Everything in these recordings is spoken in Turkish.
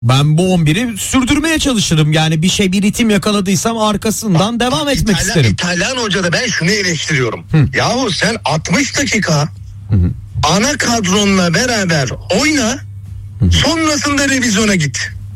Ben bu 11'i sürdürmeye çalışırım. Yani bir ritim yakaladıysam arkasından devam etmek isterim. İtalyan hoca da ben şunu eleştiriyorum. Yahu sen 60 dakika ana kadronla beraber oyna, sonrasında revizyona git.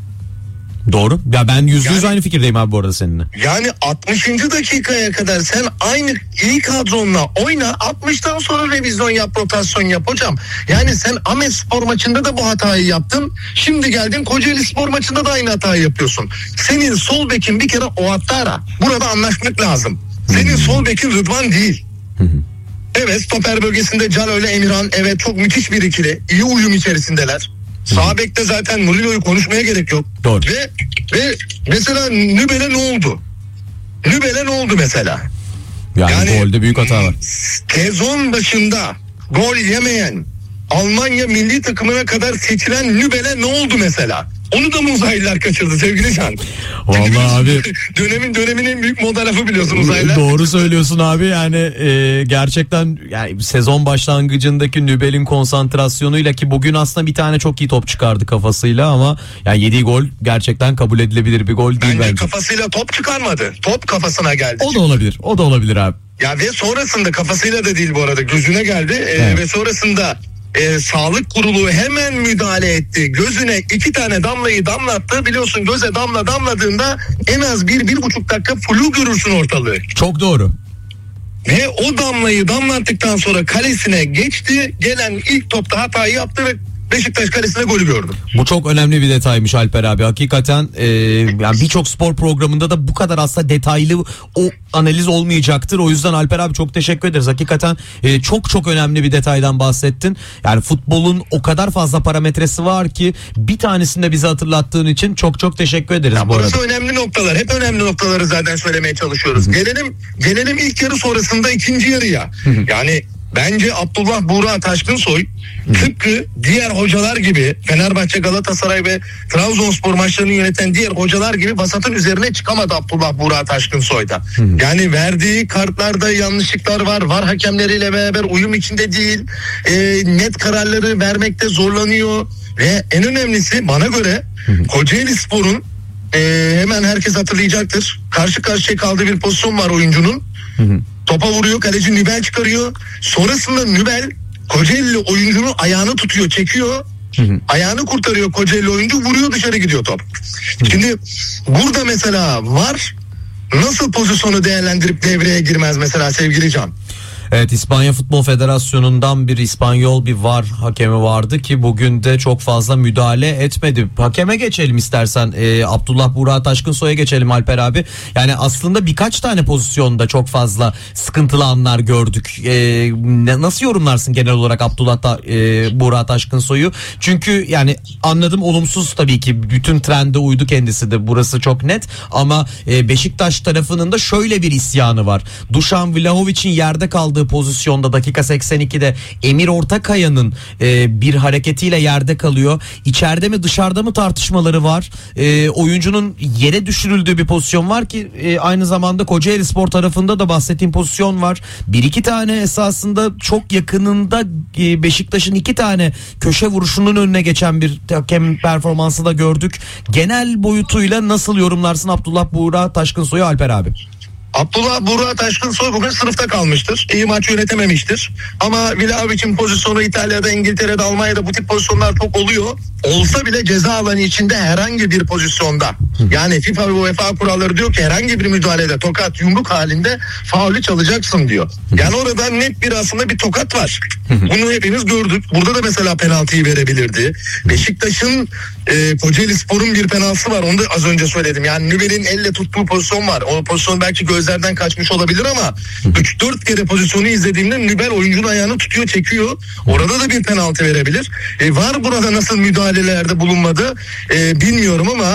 Doğru. Ya ben %100 aynı fikirdeyim abi bu arada seninle. Yani 60. dakikaya kadar sen aynı iyi kadronla oyna, 60'tan sonra revizyon yap, rotasyon yap hocam. Yani sen Ahmetspor maçında da bu hatayı yaptın. Şimdi geldin Kocaeli Spor maçında da aynı hatayı yapıyorsun. Senin sol bekin bir kere Ouattara. Burada anlaşmak lazım. Senin sol bekin Rıdvan değil. Evet, stoper bölgesinde Cano ile Emirhan, evet çok müthiş bir ikili. İyi uyum içerisindeler. Sağ bekte zaten Murilo'yu konuşmaya gerek yok. Doğru. Ve mesela Nübel'e ne oldu? Nübel'e ne oldu mesela? Yani golde büyük hata var. Sezon başında gol yemeyen, Almanya milli takımına kadar seçilen Nübel'e ne oldu mesela? Onu da mı uzaylılar kaçırdı sevgili Can? Vallahi abi. Dönemin en büyük moda lafı biliyorsun uzaylılar. Doğru söylüyorsun abi, yani gerçekten yani sezon başlangıcındaki Nübel'in konsantrasyonuyla, ki bugün aslında bir tane çok iyi top çıkardı kafasıyla, ama yani yediği gol gerçekten kabul edilebilir bir gol değil bence. Kafasıyla top çıkarmadı. Top kafasına geldi. O da olabilir abi. Ya ve sonrasında kafasıyla da değil bu arada, gözüne geldi. Evet. Ve sonrasında sağlık kurulu hemen müdahale etti. Gözüne 2 tane damlayı damlattı. Biliyorsun göze damla damladığında en az 1-1,5 dakika flu görürsün ortalığı. Çok doğru. Ve o damlayı damlattıktan sonra kalesine geçti. Gelen ilk topta hatayı yaptı ve Beşiktaş kalesine golü gördüm. Bu çok önemli bir detaymış Alper abi. Hakikaten yani birçok spor programında da bu kadar aslında detaylı o analiz olmayacaktır. O yüzden Alper abi çok teşekkür ederiz. Hakikaten çok önemli bir detaydan bahsettin. Yani futbolun o kadar fazla parametresi var ki bir tanesini de bize hatırlattığın için çok teşekkür ederiz ya bu arada. Burası önemli noktalar. Hep önemli noktaları zaten söylemeye çalışıyoruz. Gelelim ilk yarı sonrasında ikinci yarıya. Yani bence Abdullah Buğra Taşkınsoy tıpkı diğer hocalar gibi, Fenerbahçe, Galatasaray ve Trabzonspor maçlarını yöneten diğer hocalar gibi vasatın üzerine çıkamadı Abdullah Buğra Taşkınsoy'da. Yani verdiği kartlarda yanlışlıklar var. VAR hakemleriyle beraber uyum içinde değil. Net kararları vermekte zorlanıyor. Ve en önemlisi bana göre Kocaeli Spor'un hemen herkes hatırlayacaktır. Karşı karşıya kaldığı bir pozisyon var oyuncunun. Topa vuruyor, kaleci Nübel çıkarıyor. Sonrasında Nübel Kocaeli oyuncunun ayağını tutuyor, çekiyor. Ayağını kurtarıyor Kocaeli oyuncu, vuruyor, dışarı gidiyor top. Şimdi burada mesela VAR nasıl pozisyonu değerlendirip devreye girmez mesela sevgili Can? Evet, İspanya Futbol Federasyonu'ndan bir İspanyol bir VAR hakemi vardı ki bugün de çok fazla müdahale etmedi. Hakeme geçelim istersen. Abdullah Buğra Taşkınsoy'a geçelim Alper abi. Yani aslında birkaç tane pozisyonda çok fazla sıkıntılı anlar gördük. Nasıl yorumlarsın genel olarak Abdullah Buğra Taşkınsoy'u? Çünkü yani anladım, olumsuz tabii ki, bütün trende uydu kendisi de, burası çok net, ama Beşiktaş tarafının da şöyle bir isyanı var. Dušan Vlahovic'in yerde kaldığı pozisyonda dakika 82'de Emir Ortakaya'nın bir hareketiyle yerde kalıyor. İçeride mi dışarıda mı tartışmaları var. Oyuncunun yere düşürüldüğü bir pozisyon var ki aynı zamanda Kocaeli Spor tarafında da bahsettiğim pozisyon var. 1-2 tane esasında çok yakınında Beşiktaş'ın 2 tane köşe vuruşunun önüne geçen bir hakem performansı da gördük. Genel boyutuyla nasıl yorumlarsın Abdullah Buğra Taşkınsoy'u Alper abi? Abdullah Buğra Taşkınsoy bugün sınıfta kalmıştır. İyi maç yönetememiştir. Ama Vlahovic'in pozisyonu İtalya'da, İngiltere'de, Almanya'da bu tip pozisyonlar çok oluyor. Olsa bile ceza alanı içinde herhangi bir pozisyonda, yani FIFA ve UEFA kuralları diyor ki herhangi bir müdahalede tokat, yumruk halinde faulü çalacaksın diyor. Yani orada net bir aslında bir tokat var. Bunu hepimiz gördük. Burada da mesela penaltıyı verebilirdi. Beşiktaş'ın Kocaeli Spor'un bir penaltısı var. Onu da az önce söyledim. Yani Nübel'in elle tuttuğu pozisyon var. O pozisyon belki gözlerden kaçmış olabilir ama 3-4 kere pozisyonu izlediğimde Nübel oyuncunun ayağını tutuyor, çekiyor. Orada da bir penaltı verebilir. Var burada nasıl müdahalelerde bulunmadı bilmiyorum ama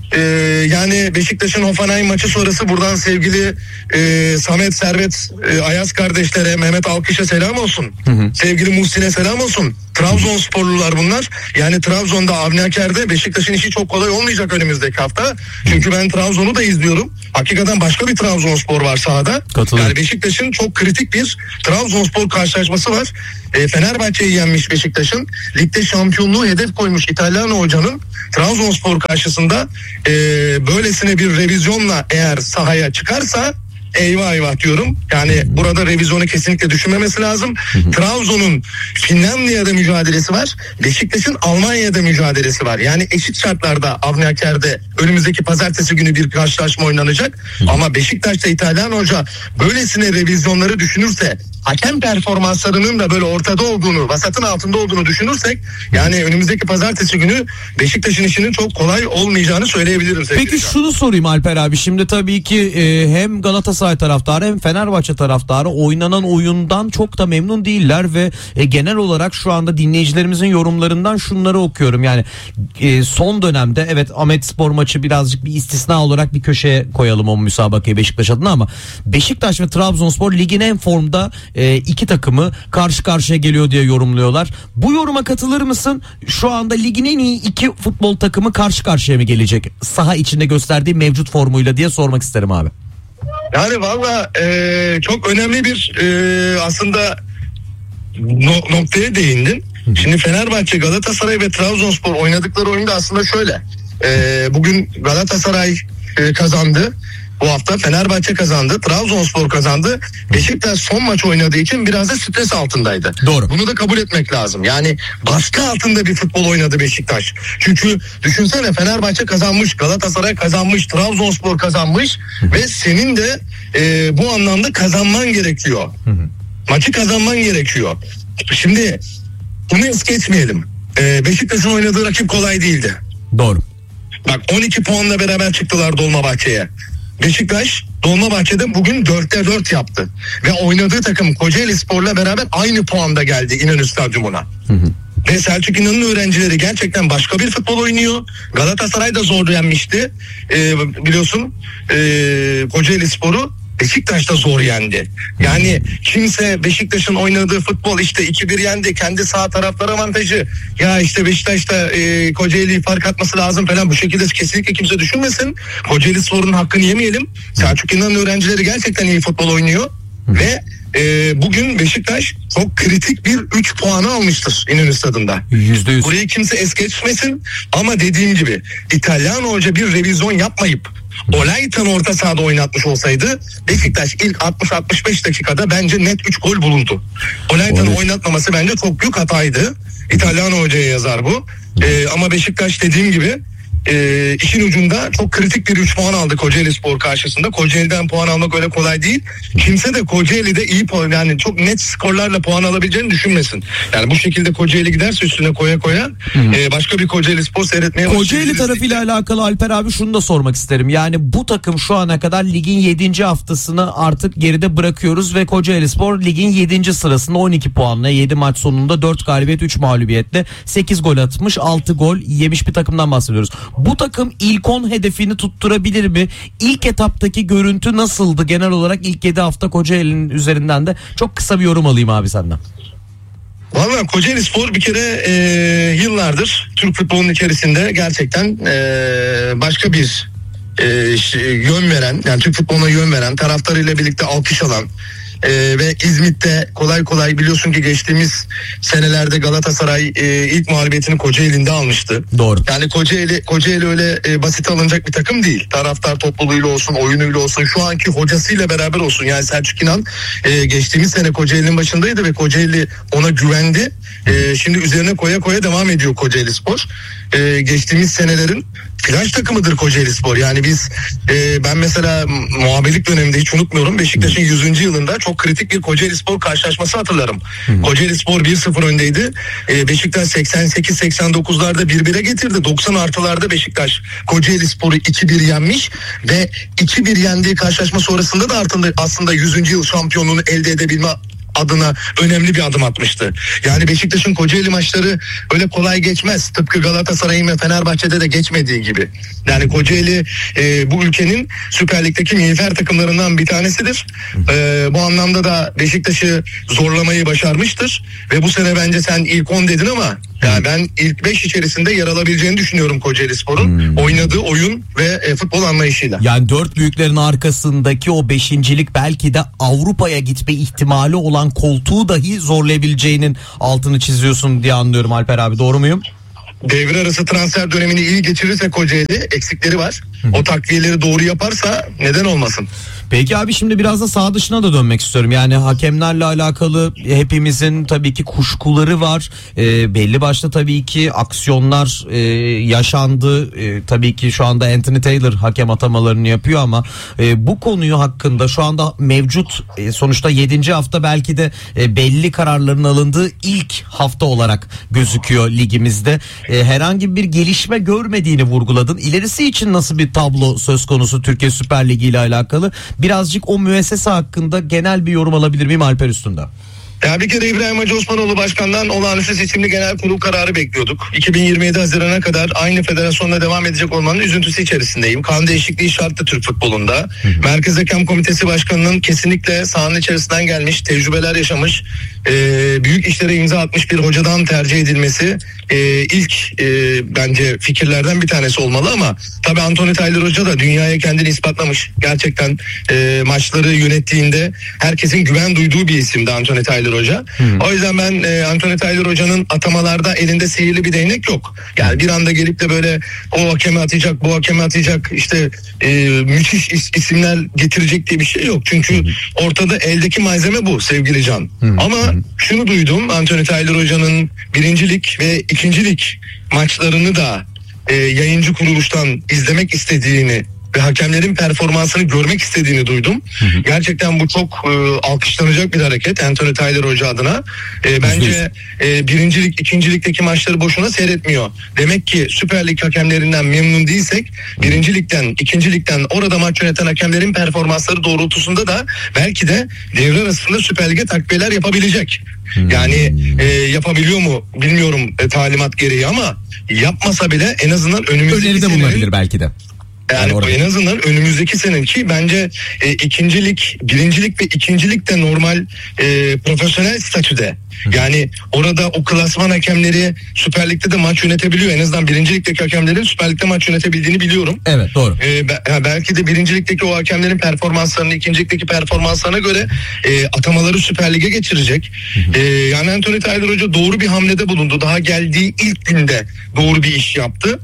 Yani Beşiktaş'ın Hoffenheim maçı sonrası buradan sevgili Samet, Servet, Ayaz kardeşlere, Mehmet Alkış'a selam olsun. Sevgili Muhsin'e selam olsun. Trabzonsporlular bunlar. Yani Trabzon'da, Avni Aker'de Beşiktaş'ın işi çok kolay olmayacak önümüzdeki hafta. Çünkü ben Trabzon'u da izliyorum. Hakikaten başka bir Trabzonspor var sahada. Yani Beşiktaş'ın çok kritik bir Trabzonspor karşılaşması var. Fenerbahçe'yi yenmiş Beşiktaş'ın. Ligde şampiyonluğu hedef koymuş İtalyan hocanın Trabzonspor karşısında böylesine bir revizyonla eğer sahaya çıkarsa eyvah eyvah diyorum. Yani burada revizyonu kesinlikle düşünmemesi lazım. Trabzon'un Finlandiya'da mücadelesi var. Beşiktaş'ın Almanya'da mücadelesi var. Yani eşit şartlarda Avni Aker'de önümüzdeki pazartesi günü bir karşılaşma oynanacak. Ama Beşiktaş'ta İtalyan hoca böylesine revizyonları düşünürse, hakem performanslarının da böyle ortada olduğunu, vasatın altında olduğunu düşünürsek, yani önümüzdeki pazartesi günü Beşiktaş'ın işinin çok kolay olmayacağını söyleyebilirim. Peki şunu sorayım Alper abi. Şimdi tabii ki hem Galatasaray taraftarı hem Fenerbahçe taraftarı oynanan oyundan çok da memnun değiller ve genel olarak şu anda dinleyicilerimizin yorumlarından şunları okuyorum. Yani son dönemde evet Ahmetspor maçı birazcık bir istisna olarak bir köşeye koyalım o müsabakayı Beşiktaş adına, ama Beşiktaş ve Trabzonspor ligin en formda iki takımı karşı karşıya geliyor diye yorumluyorlar. Bu yoruma katılır mısın? Şu anda ligin en iyi iki futbol takımı karşı karşıya mı gelecek? Saha içinde gösterdiği mevcut formuyla diye sormak isterim abi. Yani valla çok önemli bir aslında noktaya değindin. Şimdi Fenerbahçe, Galatasaray ve Trabzonspor oynadıkları oyunda aslında şöyle. Bugün Galatasaray kazandı. Bu hafta Fenerbahçe kazandı, Trabzonspor kazandı. Beşiktaş son maç oynadığı için biraz da stres altındaydı. Doğru. Bunu da kabul etmek lazım. Yani baskı altında bir futbol oynadı Beşiktaş. Çünkü düşünsene, Fenerbahçe kazanmış, Galatasaray kazanmış, Trabzonspor kazanmış ve senin de bu anlamda kazanman gerekiyor. Maçı kazanman gerekiyor. Şimdi bunu es geçmeyelim. Beşiktaş'ın oynadığı rakip kolay değildi. Doğru. Bak 12 puanla beraber çıktılar Dolmabahçe'ye. Beşiktaş Dolmabahçe'de bugün 4'te 4 yaptı. Ve oynadığı takım Kocaelispor'la beraber aynı puanda geldi İnönü Stadyumu'na. Ve Selçuk İnan'ın öğrencileri gerçekten başka bir futbol oynuyor. Galatasaray da zor yenmişti. Biliyorsun Kocaelispor'u Beşiktaş da zor yendi. Yani kimse Beşiktaş'ın oynadığı futbol işte 2-1 yendi, kendi sağ taraftar avantajı, ya işte Beşiktaş'ta Kocaeli'yi fark atması lazım falan, bu şekilde kesinlikle kimse düşünmesin. Kocaelispor'un hakkını yemeyelim. Selçuk İnan'ın öğrencileri gerçekten iyi futbol oynuyor ve bugün Beşiktaş çok kritik bir 3 puanı almıştır İnönü Stadı'nda. %100. Burayı kimse es geçmesin ama dediğim gibi İtalyan hoca bir revizyon yapmayıp Olaytan orta sahada oynatmış olsaydı Beşiktaş ilk 60-65 dakikada bence net 3 gol bulurdu. Olaytan'ı oynatmaması bence çok büyük hataydı. İtalyan hocaya yazar bu. Ama Beşiktaş dediğim gibi işin ucunda çok kritik bir 3 puan aldı Kocaelispor karşısında. Kocaeli'den puan almak öyle kolay değil. Kimse de Kocaeli'de iyi puan, yani çok net skorlarla puan alabileceğini düşünmesin. Yani bu şekilde Kocaeli giderse üstüne koya başka bir Kocaelispor seyretmeye Kocaeli tarafıyla alakalı Alper abi şunu da sormak isterim. Yani bu takım şu ana kadar ligin 7. haftasını artık geride bırakıyoruz ve Kocaelispor ligin 7. sırasında 12 puanla 7 maç sonunda 4 galibiyet 3 mağlubiyetle 8 gol atmış, 6 gol yemiş bir takımdan bahsediyoruz. Bu takım ilk 10 hedefini tutturabilir mi? İlk etaptaki görüntü nasıldı? Genel olarak ilk 7 hafta Kocaeli'nin üzerinden de çok kısa bir yorum alayım abi senden. Valla Kocaelispor bir kere yıllardır Türk futbolunun içerisinde gerçekten başka bir yön veren, yani Türk futboluna yön veren, taraftarıyla birlikte alkış alan ve İzmit'te kolay kolay biliyorsun ki geçtiğimiz senelerde Galatasaray ilk mağlubiyetini Kocaeli'nde almıştı. Doğru. Yani Kocaeli öyle basit alınacak bir takım değil. Taraftar topluluğuyla olsun, oyunuyla olsun, şu anki hocasıyla beraber olsun. Yani Selçuk İnan geçtiğimiz sene Kocaeli'nin başındaydı ve Kocaeli ona güvendi. Şimdi üzerine koya devam ediyor Kocaelispor. Geçtiğimiz senelerin flash takımıdır Kocaelispor. Yani biz ben mesela muhabirlik döneminde hiç unutmuyorum, Beşiktaş'ın 100. yılında çok kritik bir Kocaelispor karşılaşması hatırlarım. Kocaelispor 1-0 öndeydi. Beşiktaş 88-89'larda 1-1'e getirdi. 90 artılarda Beşiktaş Kocaelispor'u 2-1 yenmiş ve 2-1 yendiği karşılaşma sonrasında da aslında 100. yıl şampiyonluğunu elde edebilme adına önemli bir adım atmıştı. Yani Beşiktaş'ın Kocaeli maçları öyle kolay geçmez. Tıpkı Galatasaray'ın ve Fenerbahçe'de de geçmediği gibi. Yani Kocaeli bu ülkenin Süper Lig'deki miğfer takımlarından bir tanesidir. Bu anlamda da Beşiktaş'ı zorlamayı başarmıştır. Ve bu sene bence sen ilk 10 dedin ama yani ben ilk 5 içerisinde yer alabileceğini düşünüyorum Kocaelispor'un oynadığı oyun ve futbol anlayışıyla. Yani dört büyüklerin arkasındaki o beşincilik belki de Avrupa'ya gitme ihtimali olan koltuğu dahi zorlayabileceğinin altını çiziyorsun diye anlıyorum Alper abi, doğru muyum? Devre arası transfer dönemini iyi geçirirse Kocaeli, eksikleri var. O takviyeleri doğru yaparsa neden olmasın? Peki abi, şimdi biraz da sağ dışına da dönmek istiyorum. Yani hakemlerle alakalı hepimizin tabii ki kuşkuları var. Belli başlı tabii ki aksiyonlar yaşandı. Tabii ki şu anda Anthony Taylor hakem atamalarını yapıyor ama bu konuyu hakkında şu anda mevcut sonuçta 7. hafta belki de belli kararların alındığı ilk hafta olarak gözüküyor ligimizde. Herhangi bir gelişme görmediğini vurguladın. İlerisi için nasıl bir tablo söz konusu Türkiye Süper Ligi ile alakalı? Birazcık o müessese hakkında genel bir yorum alabilir miyim Alper Üstün'de? Ya bir kere İbrahim Hacı Osmanoğlu Başkan'dan olağanüstü seçimli genel kurul kararı bekliyorduk. 2027 Haziran'a kadar aynı federasyonla devam edecek olmanın üzüntüsü içerisindeyim. Kan değişikliği şarttı Türk futbolunda. Merkez Hakem Komitesi Başkanı'nın kesinlikle sahanın içerisinden gelmiş, tecrübeler yaşamış, büyük işlere imza atmış bir hocadan tercih edilmesi ilk bence fikirlerden bir tanesi olmalı ama tabii Anthony Taylor Hoca da dünyaya kendini ispatlamış. Gerçekten maçları yönettiğinde herkesin güven duyduğu bir isimdi Anthony Taylor Hoca. O yüzden ben Anthony Taylor Hoca'nın atamalarda elinde sihirli bir değnek yok. Yani bir anda gelip de böyle o hakemi atacak, bu hakemi atacak, işte müthiş isimler getirecek diye bir şey yok. Çünkü ortada eldeki malzeme bu sevgili Can. Ama şunu duydum, Anthony Taylor Hoca'nın birincilik ve ikincilik maçlarını da yayıncı kuruluştan izlemek istediğini ve hakemlerin performansını görmek istediğini duydum. Gerçekten bu çok alkışlanacak bir hareket Anthony Taylor Hoca adına. Bence birincilik, ikincilikteki maçları boşuna seyretmiyor. Demek ki Süper Lig hakemlerinden memnun değilsek birincilikten, ikincilikten orada maç yöneten hakemlerin performansları doğrultusunda da belki de devre arasında Süper Lig'e takviyeler yapabilecek. Yani yapabiliyor mu bilmiyorum talimat gereği ama yapmasa bile en azından önümüzdeki öneride bulunabilir belki de. Yani en azından önümüzdeki seneki bence ikincilik, birincilik ve ikincilik de normal profesyonel statüde. Yani orada o klasman hakemleri Süper Lig'de de maç yönetebiliyor. En azından birincilikteki hakemlerin Süper Lig'de maç yönetebildiğini biliyorum. Evet, doğru. Belki de birincilikteki o hakemlerin performanslarını ikincilikteki performanslarına göre atamaları Süper Lig'e geçirecek. Yani Anthony Taylor Hoca doğru bir hamlede bulundu. Daha geldiği ilk günde doğru bir iş yaptı.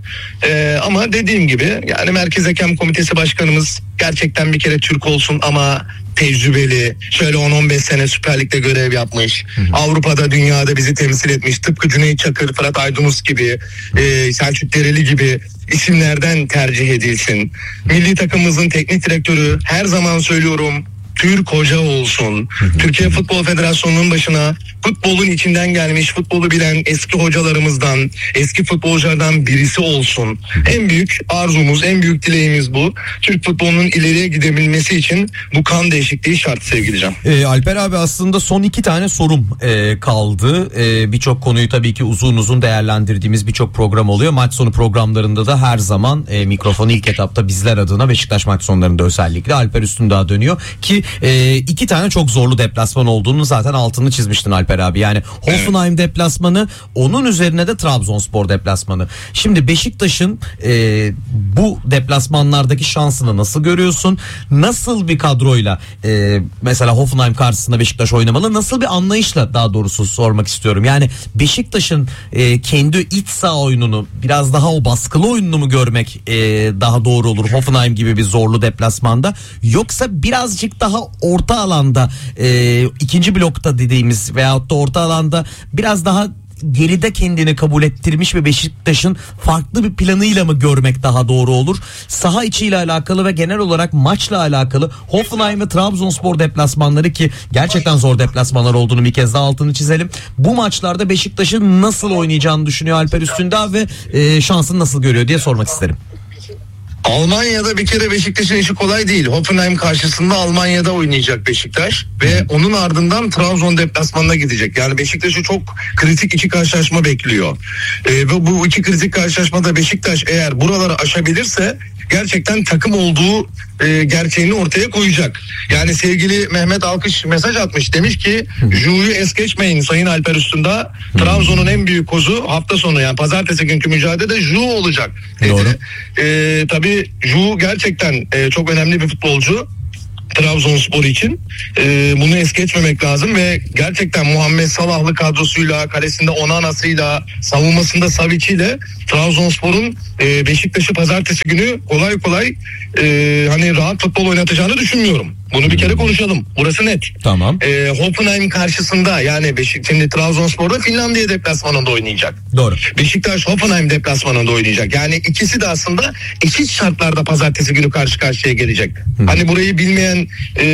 Ama dediğim gibi yani Merkez Hakem Komitesi Başkanımız gerçekten bir kere Türk olsun ama tecrübeli, şöyle 10-15 sene Süper Lig'de görev yapmış. Avrupa'da, dünyada bizi temsil etmiş. Tıpkı Cüneyt Çakır, Fırat Aydınus gibi, Selçuk Dereli gibi isimlerden tercih edilsin. Milli takımımızın teknik direktörü, her zaman söylüyorum, Türk hoca olsun. Türkiye Futbol Federasyonu'nun başına futbolun içinden gelmiş, futbolu bilen eski hocalarımızdan, eski futbolculardan birisi olsun. En büyük arzumuz, en büyük dileğimiz bu. Türk futbolunun ileriye gidebilmesi için bu kan değişikliği şart sevgili Can. Alper abi, aslında son 2 tane sorum kaldı. Birçok konuyu tabii ki uzun uzun değerlendirdiğimiz birçok program oluyor. Maç sonu programlarında da her zaman mikrofonu ilk etapta bizler adına Beşiktaş maç sonlarında özellikle Alper Üstündağ dönüyor ki 2 tane çok zorlu deplasman olduğunu zaten altını çizmiştin Alper abi. Yani Hoffenheim deplasmanı, onun üzerine de Trabzonspor deplasmanı. Şimdi Beşiktaş'ın bu deplasmanlardaki şansını nasıl görüyorsun? Nasıl bir kadroyla mesela Hoffenheim karşısında Beşiktaş oynamalı? Nasıl bir anlayışla, daha doğrusu sormak istiyorum. Yani Beşiktaş'ın kendi iç saha oyununu, biraz daha o baskılı oyununu mu görmek daha doğru olur Hoffenheim gibi bir zorlu deplasmanda? Yoksa birazcık daha orta alanda ikinci blokta dediğimiz veyahut da orta alanda biraz daha geride kendini kabul ettirmiş ve Beşiktaş'ın farklı bir planıyla mı görmek daha doğru olur? Saha içiyle alakalı ve genel olarak maçla alakalı Hoffenheim ve Trabzonspor deplasmanları, ki gerçekten zor deplasmanlar olduğunu bir kez daha altını çizelim. Bu maçlarda Beşiktaş'ın nasıl oynayacağını düşünüyor Alper Üstündağ ve şansını nasıl görüyor diye sormak isterim. Almanya'da bir kere Beşiktaş'ın işi kolay değil. Hoffenheim karşısında Almanya'da oynayacak Beşiktaş ve onun ardından Trabzon deplasmanına gidecek. Yani Beşiktaş'ı çok kritik iki karşılaşma bekliyor. Ve bu iki kritik karşılaşmada Beşiktaş eğer buraları aşabilirse gerçekten takım olduğu gerçeğini ortaya koyacak. Yani sevgili Mehmet Alkış mesaj atmış, demiş ki Ju'yu es geçmeyin Sayın Alper Üstünda. Trabzon'un en büyük kozu hafta sonu, yani pazartesi günkü mücadelede Ju olacak dedi. Doğru. Tabii Ju gerçekten çok önemli bir futbolcu Trabzonspor için. Bunu es geçmemek lazım ve gerçekten Muhammed Salah'lı kadrosuyla, kalesinde Onana'sıyla, savunmasında Savic'iyle Trabzonspor'un Beşiktaş'ı pazartesi günü kolay kolay hani rahat futbol oynatacağını düşünmüyorum. Bunu bir kere konuşalım. Burası net. Tamam. Hoffenheim karşısında, yani şimdi Trabzonspor'da Finlandiya deplasmanında oynayacak. Doğru. Beşiktaş Hoffenheim deplasmanında oynayacak. Yani ikisi de aslında eşit şartlarda pazartesi günü karşı karşıya gelecek. Hani burayı bilmeyen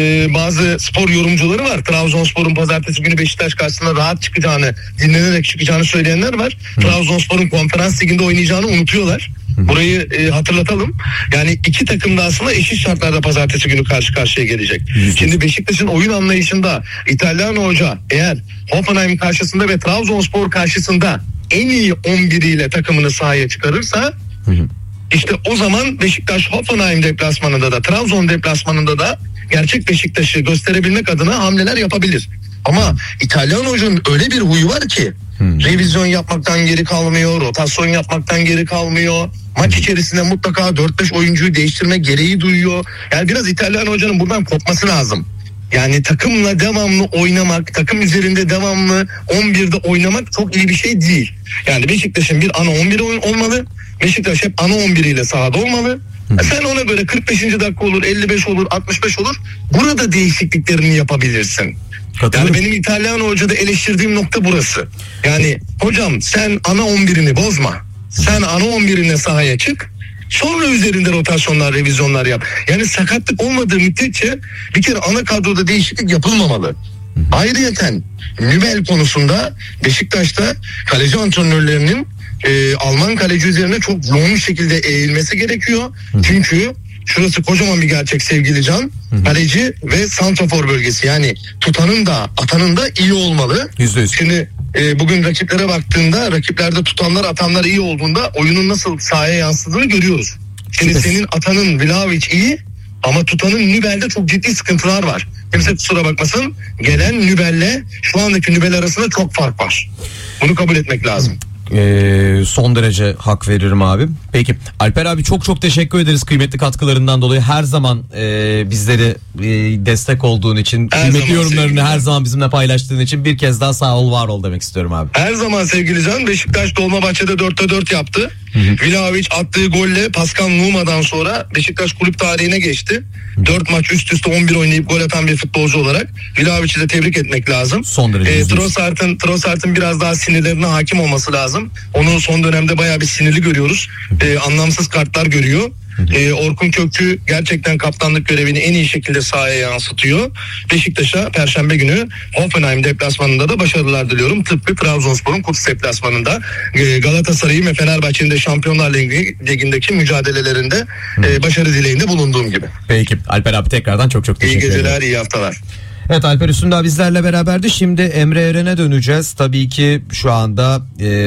bazı spor yorumcuları var. Trabzonspor'un pazartesi günü Beşiktaş karşısında rahat çıkacağını, dinlenerek çıkacağını söyleyenler var. Trabzonspor'un konferans liginde oynayacağını unutuyorlar. Burayı hatırlatalım. Yani iki takım da aslında eşit şartlarda pazartesi günü karşı karşıya gelecek. Şimdi Beşiktaş'ın oyun anlayışında İtalyan hoca eğer Hoffenheim karşısında ve Trabzonspor karşısında en iyi 11'iyle takımını sahaya çıkarırsa işte o zaman Beşiktaş Hoffenheim deplasmanında da Trabzon deplasmanında da gerçek Beşiktaş'ı gösterebilmek adına hamleler yapabilir. Ama İtalyan hocanın öyle bir huyu var ki revizyon yapmaktan geri kalmıyor, rotasyon yapmaktan geri kalmıyor. Maç içerisinde mutlaka 4-5 oyuncuyu değiştirme gereği duyuyor. Yani biraz İtalyan hocanın buradan kopması lazım. Yani takımla devamlı oynamak, takım üzerinde devamlı 11'de oynamak çok iyi bir şey değil. Yani Beşiktaş'ın bir ana 11 olmalı. Beşiktaş hep ana 11 ile sahada olmalı. Sen ona göre 45. dakika olur, 55 olur, 65 olur. Burada değişikliklerini yapabilirsin. Yani benim İtalyan hocada eleştirdiğim nokta burası. Yani hocam sen ana 11'ini bozma. Sen ana 11'ine sahaya çık. Sonra üzerinde rotasyonlar, revizyonlar yap. Yani sakatlık olmadığı müddetçe bir kere ana kadroda değişiklik yapılmamalı. Ayrıyeten Nübel konusunda Beşiktaş'ta kaleci antrenörlerinin Alman kaleci üzerine çok yoğun bir şekilde eğilmesi gerekiyor. Çünkü şurası kocaman bir gerçek sevgili Can. Kaleci ve santrafor bölgesi, yani tutanın da atanın da iyi olmalı. %100. Şimdi bugün rakiplere baktığında, rakiplerde tutanlar atanlar iyi olduğunda oyunun nasıl sahaya yansıdığını görüyoruz. Şimdi senin atanın Vlahovic iyi ama tutanın Nübel'de çok ciddi sıkıntılar var. Kimse kusura bakmasın, gelen Nübel'le şu andaki Nübel arasında çok fark var. Bunu kabul etmek lazım. Son derece hak veririm abi. Peki Alper abi, çok teşekkür ederiz kıymetli katkılarından dolayı. Her zaman bizleri destek olduğun için, kıymetli yorumlarını her zaman bizimle paylaştığın için bir kez daha sağ ol, var ol demek istiyorum abi. Her zaman sevgili Can. Beşiktaş Dolmabahçe'de 4'te 4 yaptı. Vlahovic attığı golle Pascal Numa'dan sonra Beşiktaş kulüp tarihine geçti. 4 maç üst üste 11 oynayıp gol atan bir futbolcu olarak Vlahovic'i de tebrik etmek lazım. Son derece Trossard'ın biraz daha sinirlerine hakim olması lazım. Onu son dönemde bayağı bir sinirli görüyoruz. Anlamsız kartlar görüyor. Orkun Kökçü gerçekten kaptanlık görevini en iyi şekilde sahaya yansıtıyor. Beşiktaş'a Perşembe günü Hoffenheim deplasmanında da başarılar diliyorum. Tıpkı Trabzonspor'un Kudüs deplasmanında, Galatasaray'ın ve Fenerbahçe'nin de Şampiyonlar Ligi'ndeki mücadelelerinde başarı dileğinde bulunduğum gibi. Peki Alper abi, tekrardan çok teşekkür ederim. İyi geceler, iyi haftalar. Evet, Alper Üstündağ bizlerle beraberdi. Şimdi Emre Eren'e döneceğiz. Tabii ki şu anda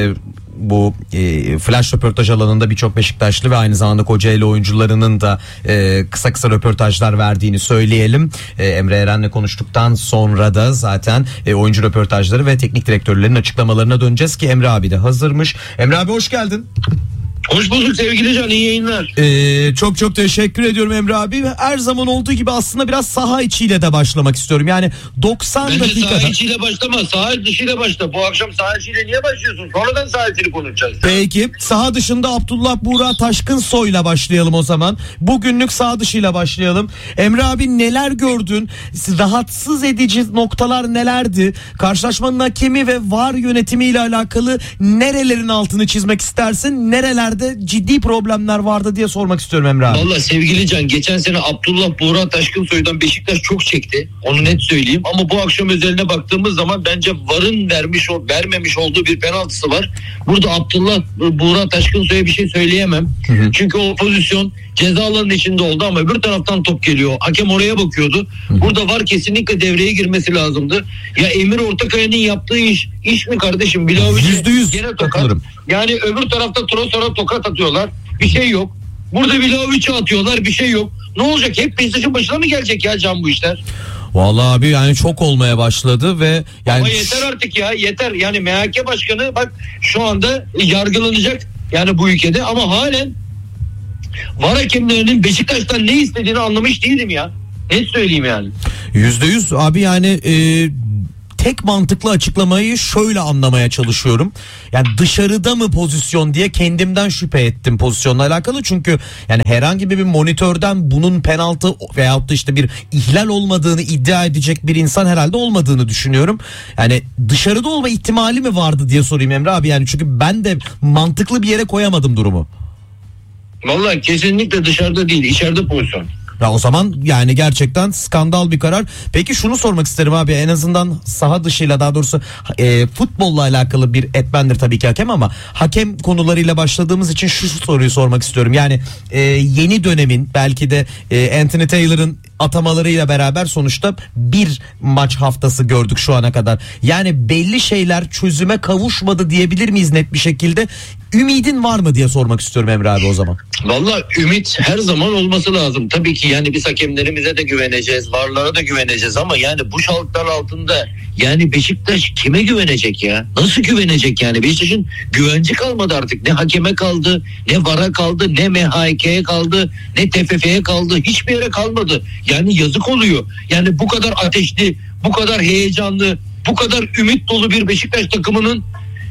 bu flash röportaj alanında birçok Beşiktaşlı ve aynı zamanda Kocaeli oyuncularının da kısa röportajlar verdiğini söyleyelim. Emre Eren'le konuştuktan sonra da zaten oyuncu röportajları ve teknik direktörlerin açıklamalarına döneceğiz ki Emre abi de hazırmış. Emre abi, hoş geldin. Hoş bulduk sevgili Can, iyi yayınlar. Çok teşekkür ediyorum Emre abi. Her zaman olduğu gibi aslında biraz saha içiyle de başlamak istiyorum. Yani 90 Bence dakikada. saha içiyle başlama, saha dışıyla başla. Bu akşam saha içiyle niye başlıyorsun? Sonradan saha içiyle konuşacağız. Peki saha dışında Abdullah Buğra Taşkınsoy'la başlayalım o zaman. Bugünlük saha dışıyla başlayalım. Emre abi, neler gördün? Rahatsız edici noktalar nelerdi? Karşılaşmanın hakemi ve VAR yönetimiyle alakalı nerelerin altını çizmek istersin? Nerelerde nerelerde ciddi problemler vardı diye sormak istiyorum Emre abi. Valla sevgili Can, geçen sene Abdullah Buğra Taşkınsoy'dan Beşiktaş çok çekti. Onu net söyleyeyim. Ama bu akşam özeline baktığımız zaman bence VAR'ın vermemiş olduğu bir penaltısı var. Burada Abdullah Buğra Taşkınsoy'a bir şey söyleyemem. Çünkü o pozisyon ceza alanının içinde oldu ama öbür taraftan top geliyor. Hakem oraya bakıyordu. Burada VAR kesinlikle devreye girmesi lazımdı. Ya Emir Ortakaya'nın yaptığı iş mi kardeşim? %100 gene tokat. katılırım. Yani öbür tarafta Trossard'a tokat atıyorlar. Bir şey yok. Burada Vlahovic'e atıyorlar. Bir şey yok. Ne olacak? Hep Beşiktaş'ın başına mı gelecek ya Can bu işler? Vallahi abi yani çok olmaya başladı ve yani Ama yeter artık ya, yeter. Yani MHK başkanı bak şu anda yargılanacak yani bu ülkede ama halen VAR hakemlerinin Beşiktaş'tan ne istediğini anlamış değilim ya. Ne söyleyeyim yani? %100 abi yani tek mantıklı açıklamayı şöyle anlamaya çalışıyorum. Yani dışarıda mı pozisyon diye kendimden şüphe ettim pozisyonla alakalı. Çünkü yani herhangi bir monitörden bunun penaltı veyahut da işte bir ihlal olmadığını iddia edecek bir insan herhalde olmadığını düşünüyorum. Yani dışarıda olma ihtimali mi vardı diye sorayım Emre abi. Yani çünkü ben de mantıklı bir yere koyamadım durumu. Vallahi kesinlikle dışarıda değil, içeride pozisyon. Ya o zaman yani gerçekten skandal bir karar. Peki şunu sormak isterim abi, en azından saha dışıyla, daha doğrusu futbolla alakalı bir etmendir tabii ki hakem, ama hakem konularıyla başladığımız için şu soruyu sormak istiyorum. Yani yeni dönemin belki de Anthony Taylor'ın atamalarıyla beraber sonuçta bir maç haftası gördük şu ana kadar. Yani belli şeyler çözüme kavuşmadı diyebilir miyiz net bir şekilde? Ümidin var mı diye sormak istiyorum Emre abi o zaman. Vallahi ümit her zaman olması lazım. Tabii ki yani biz hakemlerimize de güveneceğiz, VAR'lara da güveneceğiz ama yani bu şartlar altında yani Beşiktaş kime güvenecek ya? Nasıl güvenecek yani? Beşiktaş'ın güvenci kalmadı artık. Ne hakeme kaldı, ne VAR'a kaldı, ne MHK'ye kaldı, ne TFF'ye kaldı. Hiçbir yere kalmadı. Yani yazık oluyor. Yani bu kadar ateşli, bu kadar heyecanlı, bu kadar ümit dolu bir Beşiktaş takımının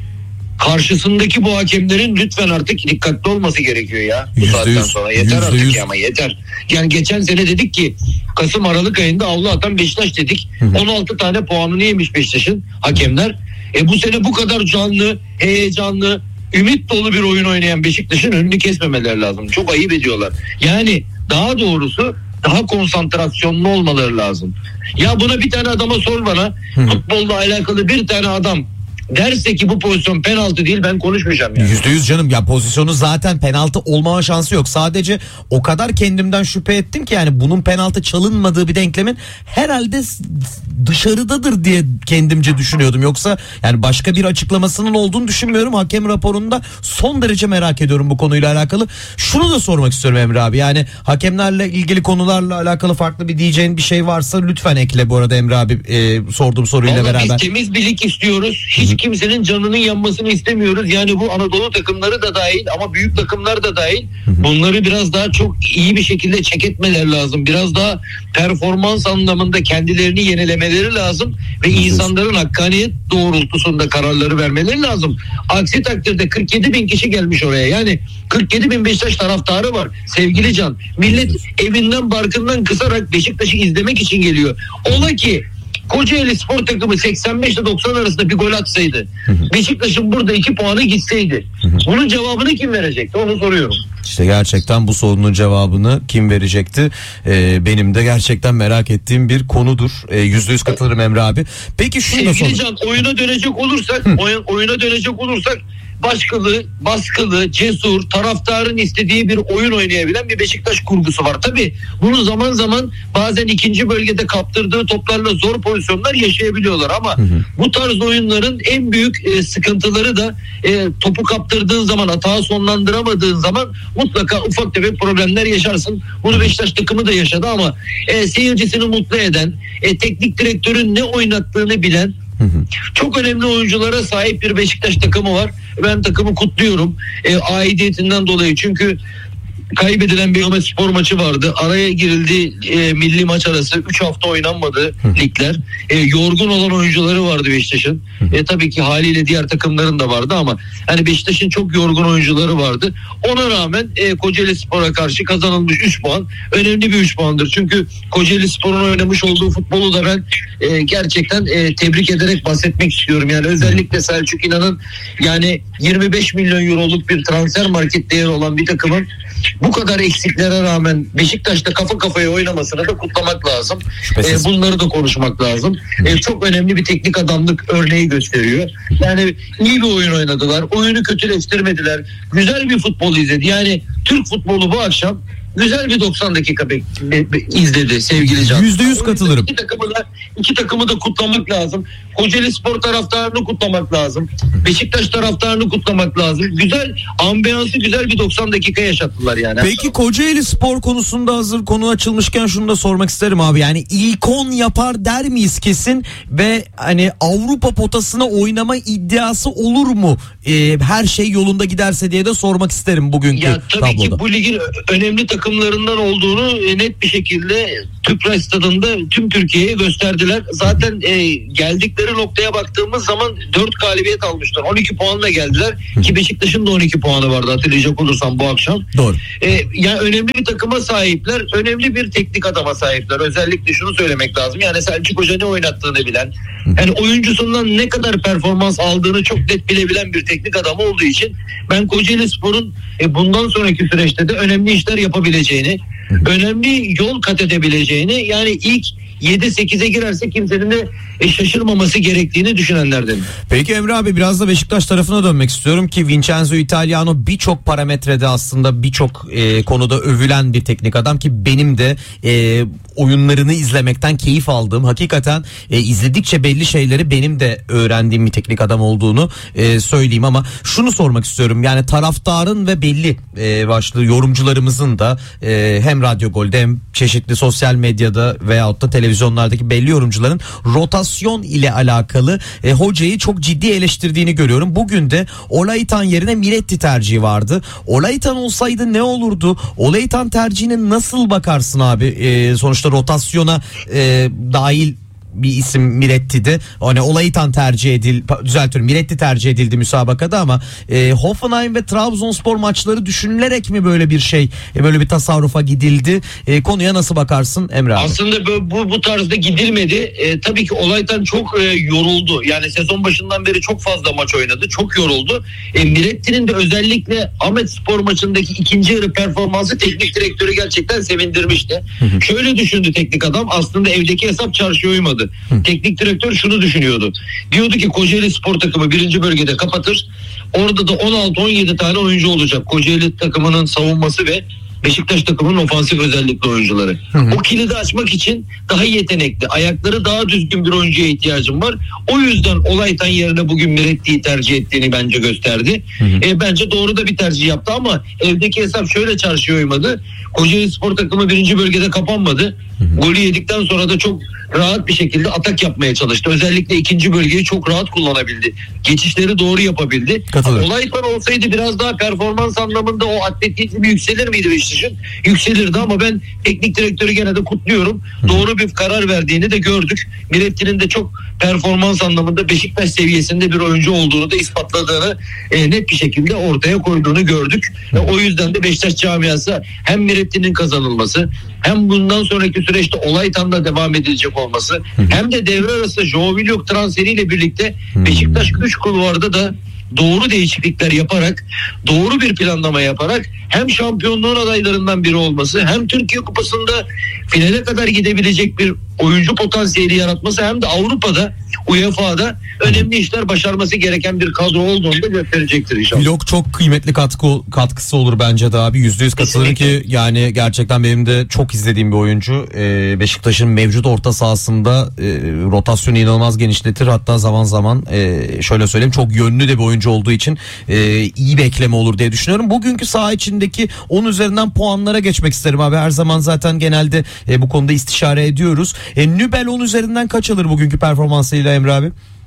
karşısındaki bu hakemlerin lütfen artık dikkatli olması gerekiyor ya. Bu saatten sonra yeter %100. artık ya, ama yeter. Yani geçen sene dedik ki Kasım Aralık ayında avlu atan Beşiktaş dedik. 16 tane puanını yemiş Beşiktaş'ın hakemler. Bu sene bu kadar canlı, heyecanlı, ümit dolu bir oyun oynayan Beşiktaş'ın önünü kesmemeleri lazım. Çok ayıp ediyorlar. Yani daha doğrusu daha konsantrasyonlu olmaları lazım. Ya buna bir tane adama sor bana. Futbolla alakalı bir tane adam derse ki bu pozisyon penaltı değil, ben konuşmayacağım yani. %100 canım ya, pozisyonu zaten penaltı olmama şansı yok. Sadece o kadar kendimden şüphe ettim ki yani bunun penaltı çalınmadığı bir denklemin herhalde dışarıdadır diye kendimce düşünüyordum. Yoksa yani başka bir açıklamasının olduğunu düşünmüyorum. Hakem raporunda son derece merak ediyorum bu konuyla alakalı. Şunu da sormak istiyorum Emre abi. Yani hakemlerle ilgili konularla alakalı farklı bir diyeceğin bir şey varsa lütfen ekle bu arada Emre abi, sorduğum soruyla Vallahi beraber. biz temiz bir lig istiyoruz. Hiç kimsenin canının yanmasını istemiyoruz. Yani bu Anadolu takımları da dahil ama büyük takımlar da dahil. Bunları biraz daha çok iyi bir şekilde check etmeleri lazım. Biraz daha performans anlamında kendilerini yenilemeleri lazım ve insanların hakkaniyet doğrultusunda kararları vermeleri lazım. Aksi takdirde 47 bin kişi gelmiş oraya. Yani 47 bin Beşiktaş taraftarı var. Sevgili Can, millet evinden barkından kısarak Beşiktaş'ı izlemek için geliyor. Ola ki Kocaeli Spor takımı 85 ile 90 arasında bir gol atsaydı, Beşiktaş'ın burada 2 puanı gitseydi, bunun cevabını kim verecekti, onu soruyorum. İşte gerçekten bu sorunun cevabını kim verecekti? Benim de gerçekten merak ettiğim bir konudur. %100 katılırım Emre abi. Peki şunu da Sevgili sorayım. Can, oyuna dönecek olursak baskılı, cesur, taraftarın istediği bir oyun oynayabilen bir Beşiktaş kurgusu var. Tabii bunu zaman zaman bazen ikinci bölgede kaptırdığı toplarla zor pozisyonlar yaşayabiliyorlar ama bu tarz oyunların en büyük sıkıntıları da topu kaptırdığın zaman, hata sonlandıramadığın zaman mutlaka ufak tefek problemler yaşarsın. Bunu Beşiktaş takımı da yaşadı ama seyircisini mutlu eden, teknik direktörün ne oynattığını bilen, çok önemli oyunculara sahip bir Beşiktaş takımı var. Ben takımı kutluyorum aidiyetinden dolayı. Çünkü kaybedilen bir Ahmet Spor maçı vardı. Araya girildi milli maç arası. 3 hafta oynanmadı ligler. Yorgun olan oyuncuları vardı Beşiktaş'ın. Tabii ki haliyle diğer takımların da vardı ama hani Beşiktaş'ın çok yorgun oyuncuları vardı. Ona rağmen Kocaeli Spor'a karşı kazanılmış 3 puan önemli bir 3 puandır. Çünkü Kocaeli Spor'un oynamış olduğu futbolu da ben gerçekten tebrik ederek bahsetmek istiyorum. Yani özellikle Selçuk İnan'ın yani 25 milyon euroluk bir transfer market değeri olan bir takımın bu kadar eksiklere rağmen Beşiktaş'ta kafa kafaya oynamasını da kutlamak lazım. Bunları da konuşmak lazım. Çok önemli bir teknik adamlık örneği gösteriyor. Yani iyi bir oyun oynadılar. Oyunu kötüleştirmediler. Güzel bir futbol izledi. Yani Türk futbolu bu akşam güzel bir 90 dakika izledi sevgili Can. %100 katılırım. İki takımı da kutlamak lazım. Kocaeli Spor taraftarını kutlamak lazım. Beşiktaş taraftarını kutlamak lazım. Güzel, ambiyansı güzel bir 90 dakika yaşattılar yani. Peki Kocaeli Spor konusunda hazır konu açılmışken şunu da sormak isterim abi. Yani ilk 10 yapar der miyiz kesin ve hani Avrupa potasına oynama iddiası olur mu? Her şey yolunda giderse diye de sormak isterim bugünkü ya, tabii tabloda. ki bu ligin önemli takımlarından olduğunu net bir şekilde Tüpraş Stadı'nda tüm Türkiye'ye gösterdiler. Zaten geldikleri noktaya baktığımız zaman 4 galibiyet almışlar. 12 puanla geldiler ki Beşiktaş'ın da 12 puanı vardı hatırlayacak olursam bu akşam. Doğru. Yani önemli bir takıma sahipler. Önemli bir teknik adama sahipler. Özellikle şunu söylemek lazım. Yani Selçuk Hoca ne oynattığını bilen, yani oyuncusundan ne kadar performans aldığını çok net bilebilen bir teknik adam olduğu için ben Kocaeli Spor'un bundan sonraki süreçte de önemli işler yapabileceğini, önemli yol kat edebileceğini, yani ilk 7-8'e girerse kimsenin de şaşırmaması gerektiğini düşünenlerdenim. Peki Emre abi biraz da Beşiktaş tarafına dönmek istiyorum ki Vincenzo Italiano birçok parametrede aslında birçok konuda övülen bir teknik adam ki benim de oyunlarını izlemekten keyif aldığım, hakikaten izledikçe belli şeyleri benim de öğrendiğim bir teknik adam olduğunu söyleyeyim ama şunu sormak istiyorum. Yani taraftarın ve belli başlı yorumcularımızın da hem Radyo Gol'de hem çeşitli sosyal medyada veyahut da televizyonlardaki belli yorumcuların rotasyon ile alakalı hocayı çok ciddi eleştirdiğini görüyorum. Bugün de Olaitan yerine Miretti tercihi vardı. Olaitan olsaydı ne olurdu? Olaitan tercihine nasıl bakarsın abi? Sonuçta rotasyona dahil bir isim Miretti'di. Hani Olaitan Miretti tercih edildi müsabakada ama Hoffenheim ve Trabzonspor maçları düşünülerek mi böyle bir şey, böyle bir tasarrufa gidildi? Konuya nasıl bakarsın Emre abi? Aslında bu tarzda gidilmedi. Tabii ki Olaitan çok yoruldu. Yani sezon başından beri çok fazla maç oynadı. Çok yoruldu. Miretti'nin de özellikle Ahmet Spor maçındaki ikinci yarı performansı teknik direktörü gerçekten sevindirmişti. Şöyle düşündü teknik adam. Aslında evdeki hesap çarşıya uymadı. Teknik direktör şunu düşünüyordu. Diyordu ki Kocaeli Spor takımı 1. bölgede kapatır. Orada da 16-17 tane oyuncu olacak. Kocaeli takımının savunması ve Beşiktaş takımının ofansif özellikli oyuncuları. O kilidi açmak için daha yetenekli, ayakları daha düzgün bir oyuncuya ihtiyacım var. O yüzden Olaitan yerine bugün Miretti'yi tercih ettiğini bence gösterdi. Bence doğru da bir tercih yaptı ama evdeki hesap şöyle çarşıya uymadı. Kocaeli Spor takımı 1. bölgede kapanmadı. Golü yedikten sonra da çok rahat bir şekilde atak yapmaya çalıştı. Özellikle ikinci bölgeyi çok rahat kullanabildi. Geçişleri doğru yapabildi. Olaitan olsaydı biraz daha performans anlamında o atletizmi yükselir miydi Beşiktaş'ın? Yükselirdi ama ben teknik direktörü gene de kutluyorum. Doğru bir karar verdiğini de gördük. Miretti'nin de çok performans anlamında Beşiktaş seviyesinde bir oyuncu olduğunu da ispatladığını net bir şekilde ortaya koyduğunu gördük. O yüzden de Beşiktaş camiası hem Miretti'nin kazanılması hem bundan sonraki süreçte Olaitan'la devam edilecek olması hem de devre arası Joao Willock transferiyle birlikte Beşiktaş 3 kulvarda da doğru değişiklikler yaparak, doğru bir planlama yaparak hem şampiyonluğun adaylarından biri olması, hem Türkiye Kupası'nda finale kadar gidebilecek bir oyuncu potansiyeli yaratması, hem de Avrupa'da, UEFA'da önemli işler başarması gereken bir kadro olduğunu da gösterecektir inşallah. Vlog çok kıymetli katkısı olur bence de abi. %100 katılır ki yani gerçekten benim de çok izlediğim bir oyuncu. Beşiktaş'ın mevcut orta sahasında rotasyonu inanılmaz genişletir. Hatta zaman zaman şöyle söyleyeyim, çok yönlü de bir oyuncu olduğu için iyi bir ekleme olur diye düşünüyorum. Bugünkü saha içindeki 10 üzerinden puanlara geçmek isterim abi. Her zaman zaten genelde bu konuda istişare ediyoruz. Nübel 10 üzerinden kaç alır bugünkü performansıyla Emre abi?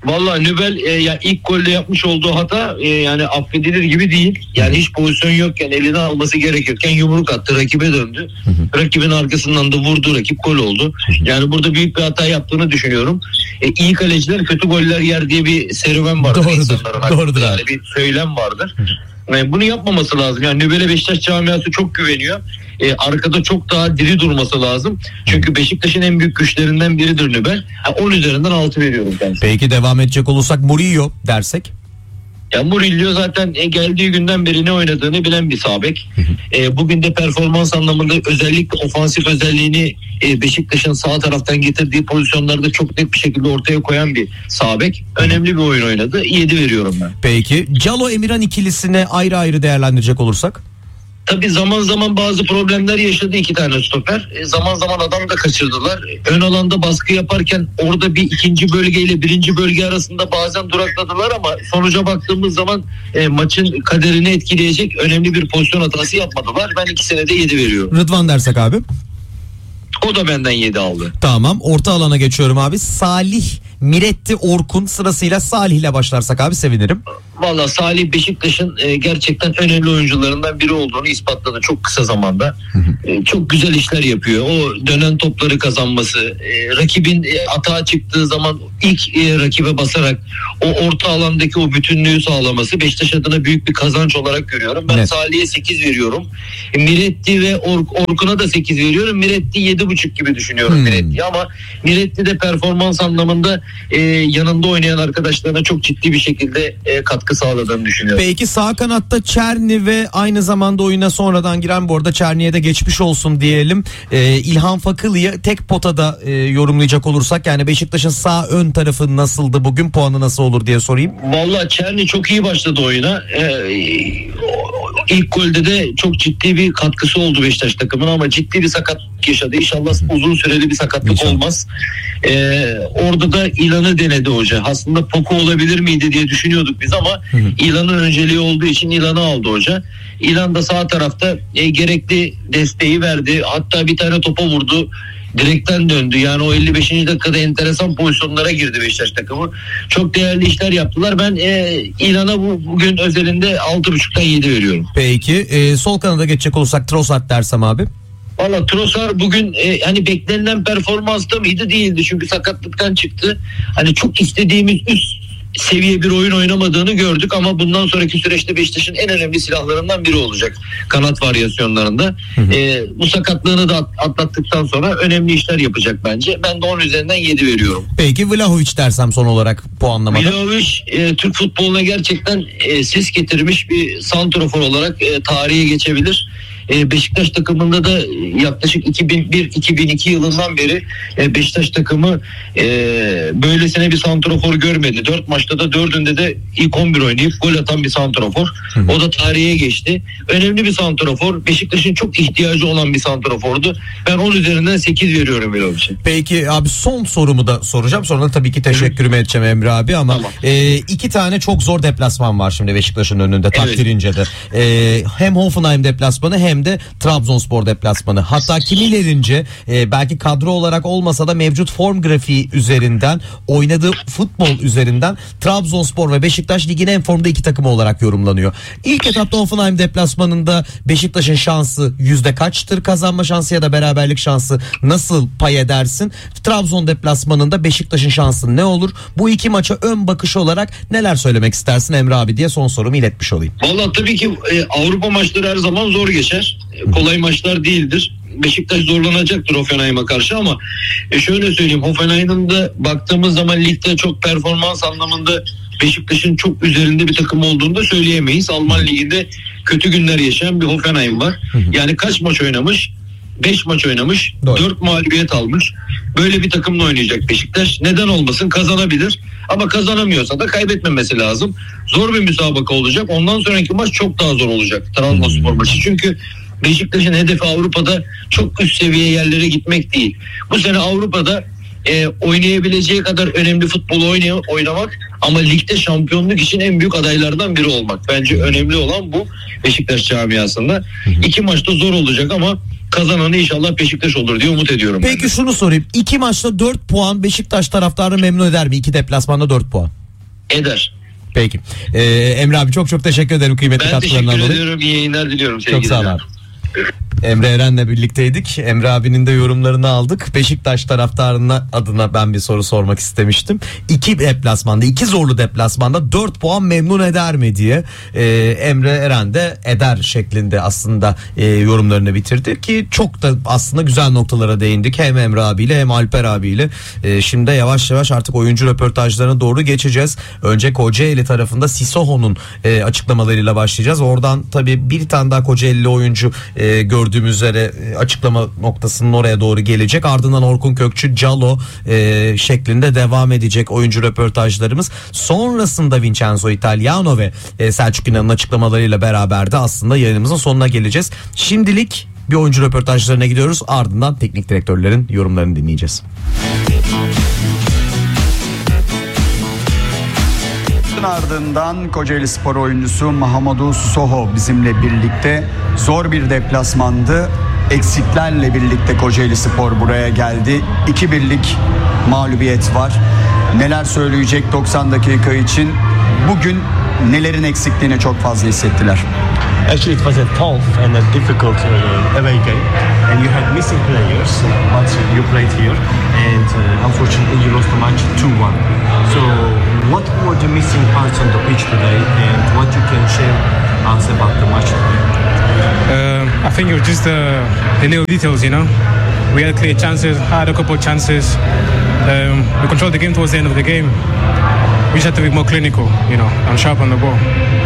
Vallahi Nübel ya ilk golde yapmış olduğu hata yani affedilir gibi değil. Yani hiç pozisyon yokken, eline alması gerekirken yumruk attı, rakibe döndü. Rakibin arkasından da vurdu, rakip gol oldu. Yani burada büyük bir hata yaptığını düşünüyorum. İyi kaleciler kötü goller yer diye bir serüven vardır. Doğrudur yani abi. bir söylem vardır. Bunu yapmaması lazım. Yani Nübel'e Beşiktaş camiası çok güveniyor. Arkada çok daha diri durması lazım. Çünkü Beşiktaş'ın en büyük güçlerinden biridir Nübel. 10 üzerinden 6 veriyorum kendisine. Peki devam edecek olursak Murillo dersek? Ya Murillo zaten geldiği günden beri ne oynadığını bilen bir sağ bek. Bugün de performans anlamında özellikle ofansif özelliğini Beşiktaş'ın sağ taraftan getirdiği pozisyonlarda çok net bir şekilde ortaya koyan bir sağ bek. Önemli bir oyun oynadı. 7 veriyorum ben. Peki Calo Emirhan ikilisine ayrı ayrı değerlendirecek olursak? Tabii zaman zaman bazı problemler yaşadı iki tane stoper. Zaman zaman adam da kaçırdılar. Ön alanda baskı yaparken orada bir ikinci bölgeyle birinci bölge arasında bazen durakladılar ama sonuca baktığımız zaman maçın kaderini etkileyecek önemli bir pozisyon hatası yapmadılar. Ben ikisine de 7 veriyorum. Rıdvan dersek abi? O da benden 7 aldı. Tamam, orta alana geçiyorum abi. Salih, Miretti, Orkun, sırasıyla Salih ile başlarsak abi sevinirim. Valla Salih Beşiktaş'ın gerçekten önemli oyuncularından biri olduğunu ispatladı çok kısa zamanda. Çok güzel işler yapıyor. O dönen topları kazanması, rakibin atağa çıktığı zaman ilk rakibe basarak o orta alandaki o bütünlüğü sağlaması Beşiktaş adına büyük bir kazanç olarak görüyorum. Ben Evet. Salih'e 8 veriyorum. Miretti ve Orkun'a da 8 veriyorum. Miretti 7,5 gibi düşünüyorum Miretti'yi ama Miretti de performans anlamında yanında oynayan arkadaşlarına çok ciddi bir şekilde katkı sağladığını düşünüyorum. Peki sağ kanatta Çerni ve aynı zamanda oyuna sonradan giren, bu arada Çerni'ye de geçmiş olsun diyelim, İlhan Fakılı'yı tek potada yorumlayacak olursak, yani Beşiktaş'ın sağ ön tarafı nasıldı bugün, puanı nasıl olur diye sorayım. Vallahi Çerni çok iyi başladı oyuna. İlk golde de çok ciddi bir katkısı oldu Beşiktaş takımına ama ciddi bir sakatlık yaşadı. İnşallah uzun süreli bir sakatlık İnşallah olmaz. Orada da İlan'ı denedi hoca. Aslında Poco olabilir miydi diye düşünüyorduk biz ama İlan'ın önceliği olduğu için İlan'ı aldı hoca. İlan da sağ tarafta gerekli desteği verdi. Hatta bir tane topa vurdu. Direkten döndü. Yani o 55. dakikada enteresan pozisyonlara girdi Beşiktaş takımı. Çok değerli işler yaptılar. Ben İlan'a bugün özelinde 6,5'tan 7 veriyorum. Peki sol kanada geçecek olursak Trossard dersem abi? Valla Trossard bugün hani beklenilen performansta mıydı? Değildi. Çünkü sakatlıktan çıktı. Hani çok istediğimiz üst seviye bir oyun oynamadığını gördük ama bundan sonraki süreçte Beşiktaş'ın en önemli silahlarından biri olacak kanat varyasyonlarında. Bu sakatlığını da atlattıktan sonra önemli işler yapacak bence. Ben de 10 üzerinden 7 veriyorum. Peki Vlahovic dersem son olarak puanlamada? Vlahovic Türk futboluna gerçekten ses getirmiş bir santrafor olarak tarihe geçebilir. Beşiktaş takımında da yaklaşık 2001-2002 yılından beri Beşiktaş takımı böylesine bir santrafor görmedi. 4 maçta da 4'ünde de ilk 11 oynayıp gol atan bir santrafor. O da tarihe geçti. Önemli bir santrafor. Beşiktaş'ın çok ihtiyacı olan bir santrafordu. Ben 10 üzerinden 8 veriyorum Vlahovic'e. Peki abi son sorumu da soracağım. Sonra da tabii ki teşekkürümü edeceğim Emre abi ama Tamam. 2 tane çok zor deplasman var şimdi Beşiktaş'ın önünde takdirince de. Hem Hoffenheim deplasmanı hem de Trabzonspor deplasmanı. Hatta kimilerince belki kadro olarak olmasa da mevcut form grafiği üzerinden, oynadığı futbol üzerinden Trabzonspor ve Beşiktaş ligin en formda iki takımı olarak yorumlanıyor. İlk etapta Hoffenheim deplasmanında Beşiktaş'ın şansı yüzde kaçtır? Kazanma şansı ya da beraberlik şansı nasıl pay edersin? Trabzon deplasmanında Beşiktaş'ın şansı ne olur? Bu iki maça ön bakış olarak neler söylemek istersin Emre abi diye son sorumu iletmiş olayım. Vallahi tabii ki Avrupa maçları her zaman zor geçer. Kolay maçlar değildir. Beşiktaş zorlanacaktır Hoffenheim'a karşı ama şöyle söyleyeyim, Hoffenheim'ın da baktığımız zaman ligde çok performans anlamında Beşiktaş'ın çok üzerinde bir takım olduğunu da söyleyemeyiz. Alman liginde kötü günler yaşayan bir Hoffenheim var. Yani kaç maç oynamış? 5 maç oynamış. Doğru. 4 mağlubiyet almış. Böyle bir takımla oynayacak Beşiktaş. Neden olmasın? Kazanabilir. Ama kazanamıyorsa da kaybetmemesi lazım. Zor bir müsabaka olacak. Ondan sonraki maç çok daha zor olacak. Trabzonspor maçı. Çünkü Beşiktaş'ın hedefi Avrupa'da çok üst seviye yerlere gitmek değil. Bu sene Avrupa'da oynayabileceği kadar önemli futbolu oynamak ama ligde şampiyonluk için en büyük adaylardan biri olmak. Bence önemli olan bu Beşiktaş camiasında. 2 maçta zor olacak ama kazananı inşallah Beşiktaş olur diye umut ediyorum. Peki şunu sorayım. 2 maçta 4 puan Beşiktaş taraftarı memnun eder mi? 2 deplasmanda 4 puan. Eder. Peki. Emre abi çok teşekkür ederim kıymetli Ben katkılarından teşekkür dolayı. ediyorum. İyi yayınlar diliyorum. Çok sağ ol abi. Emre Eren'le birlikteydik. Emre abinin de yorumlarını aldık. Beşiktaş taraftarına adına ben bir soru sormak istemiştim. 2 zorlu deplasmanda 4 puan memnun eder mi diye. Emre Eren de eder şeklinde aslında yorumlarını bitirdi ki çok da aslında güzel noktalara değindik. Hem Emre abiyle hem Alper abiyle. Şimdi yavaş yavaş artık oyuncu röportajlarına doğru geçeceğiz. Önce Kocaeli tarafında Sissoko'nun açıklamalarıyla başlayacağız. Oradan tabii bir tane daha Kocaeli oyuncu gördüğümüz üzere açıklama noktasının oraya doğru gelecek. Ardından Orkun Kökçü, Calo şeklinde devam edecek oyuncu röportajlarımız. Sonrasında Vincenzo Italiano ve Selçuk İnan'ın açıklamalarıyla beraber de aslında yayınımızın sonuna geleceğiz. Şimdilik bir oyuncu röportajlarına gidiyoruz. Ardından teknik direktörlerin yorumlarını dinleyeceğiz. Ardından Kocaeli Spor oyuncusu Mahamadou Sissoko bizimle birlikte. Zor bir deplasmandı. Eksiklerle birlikte Kocaeli Spor buraya geldi. 2-1'lik mağlubiyet var. Neler söyleyecek 90 dakika için? Bugün nelerin eksikliğini çok fazla hissettiler. Actually, it was a tough and a difficult away game, and you had missing players, but you played here, and unfortunately you lost the match 2-1. So, what were the missing parts on the pitch today, and what you can share us about the match today? I think it was just the little details, you know. We had clear chances, had a couple of chances. We controlled the game towards the end of the game. We just had to be more clinical, you know, and sharp on the ball.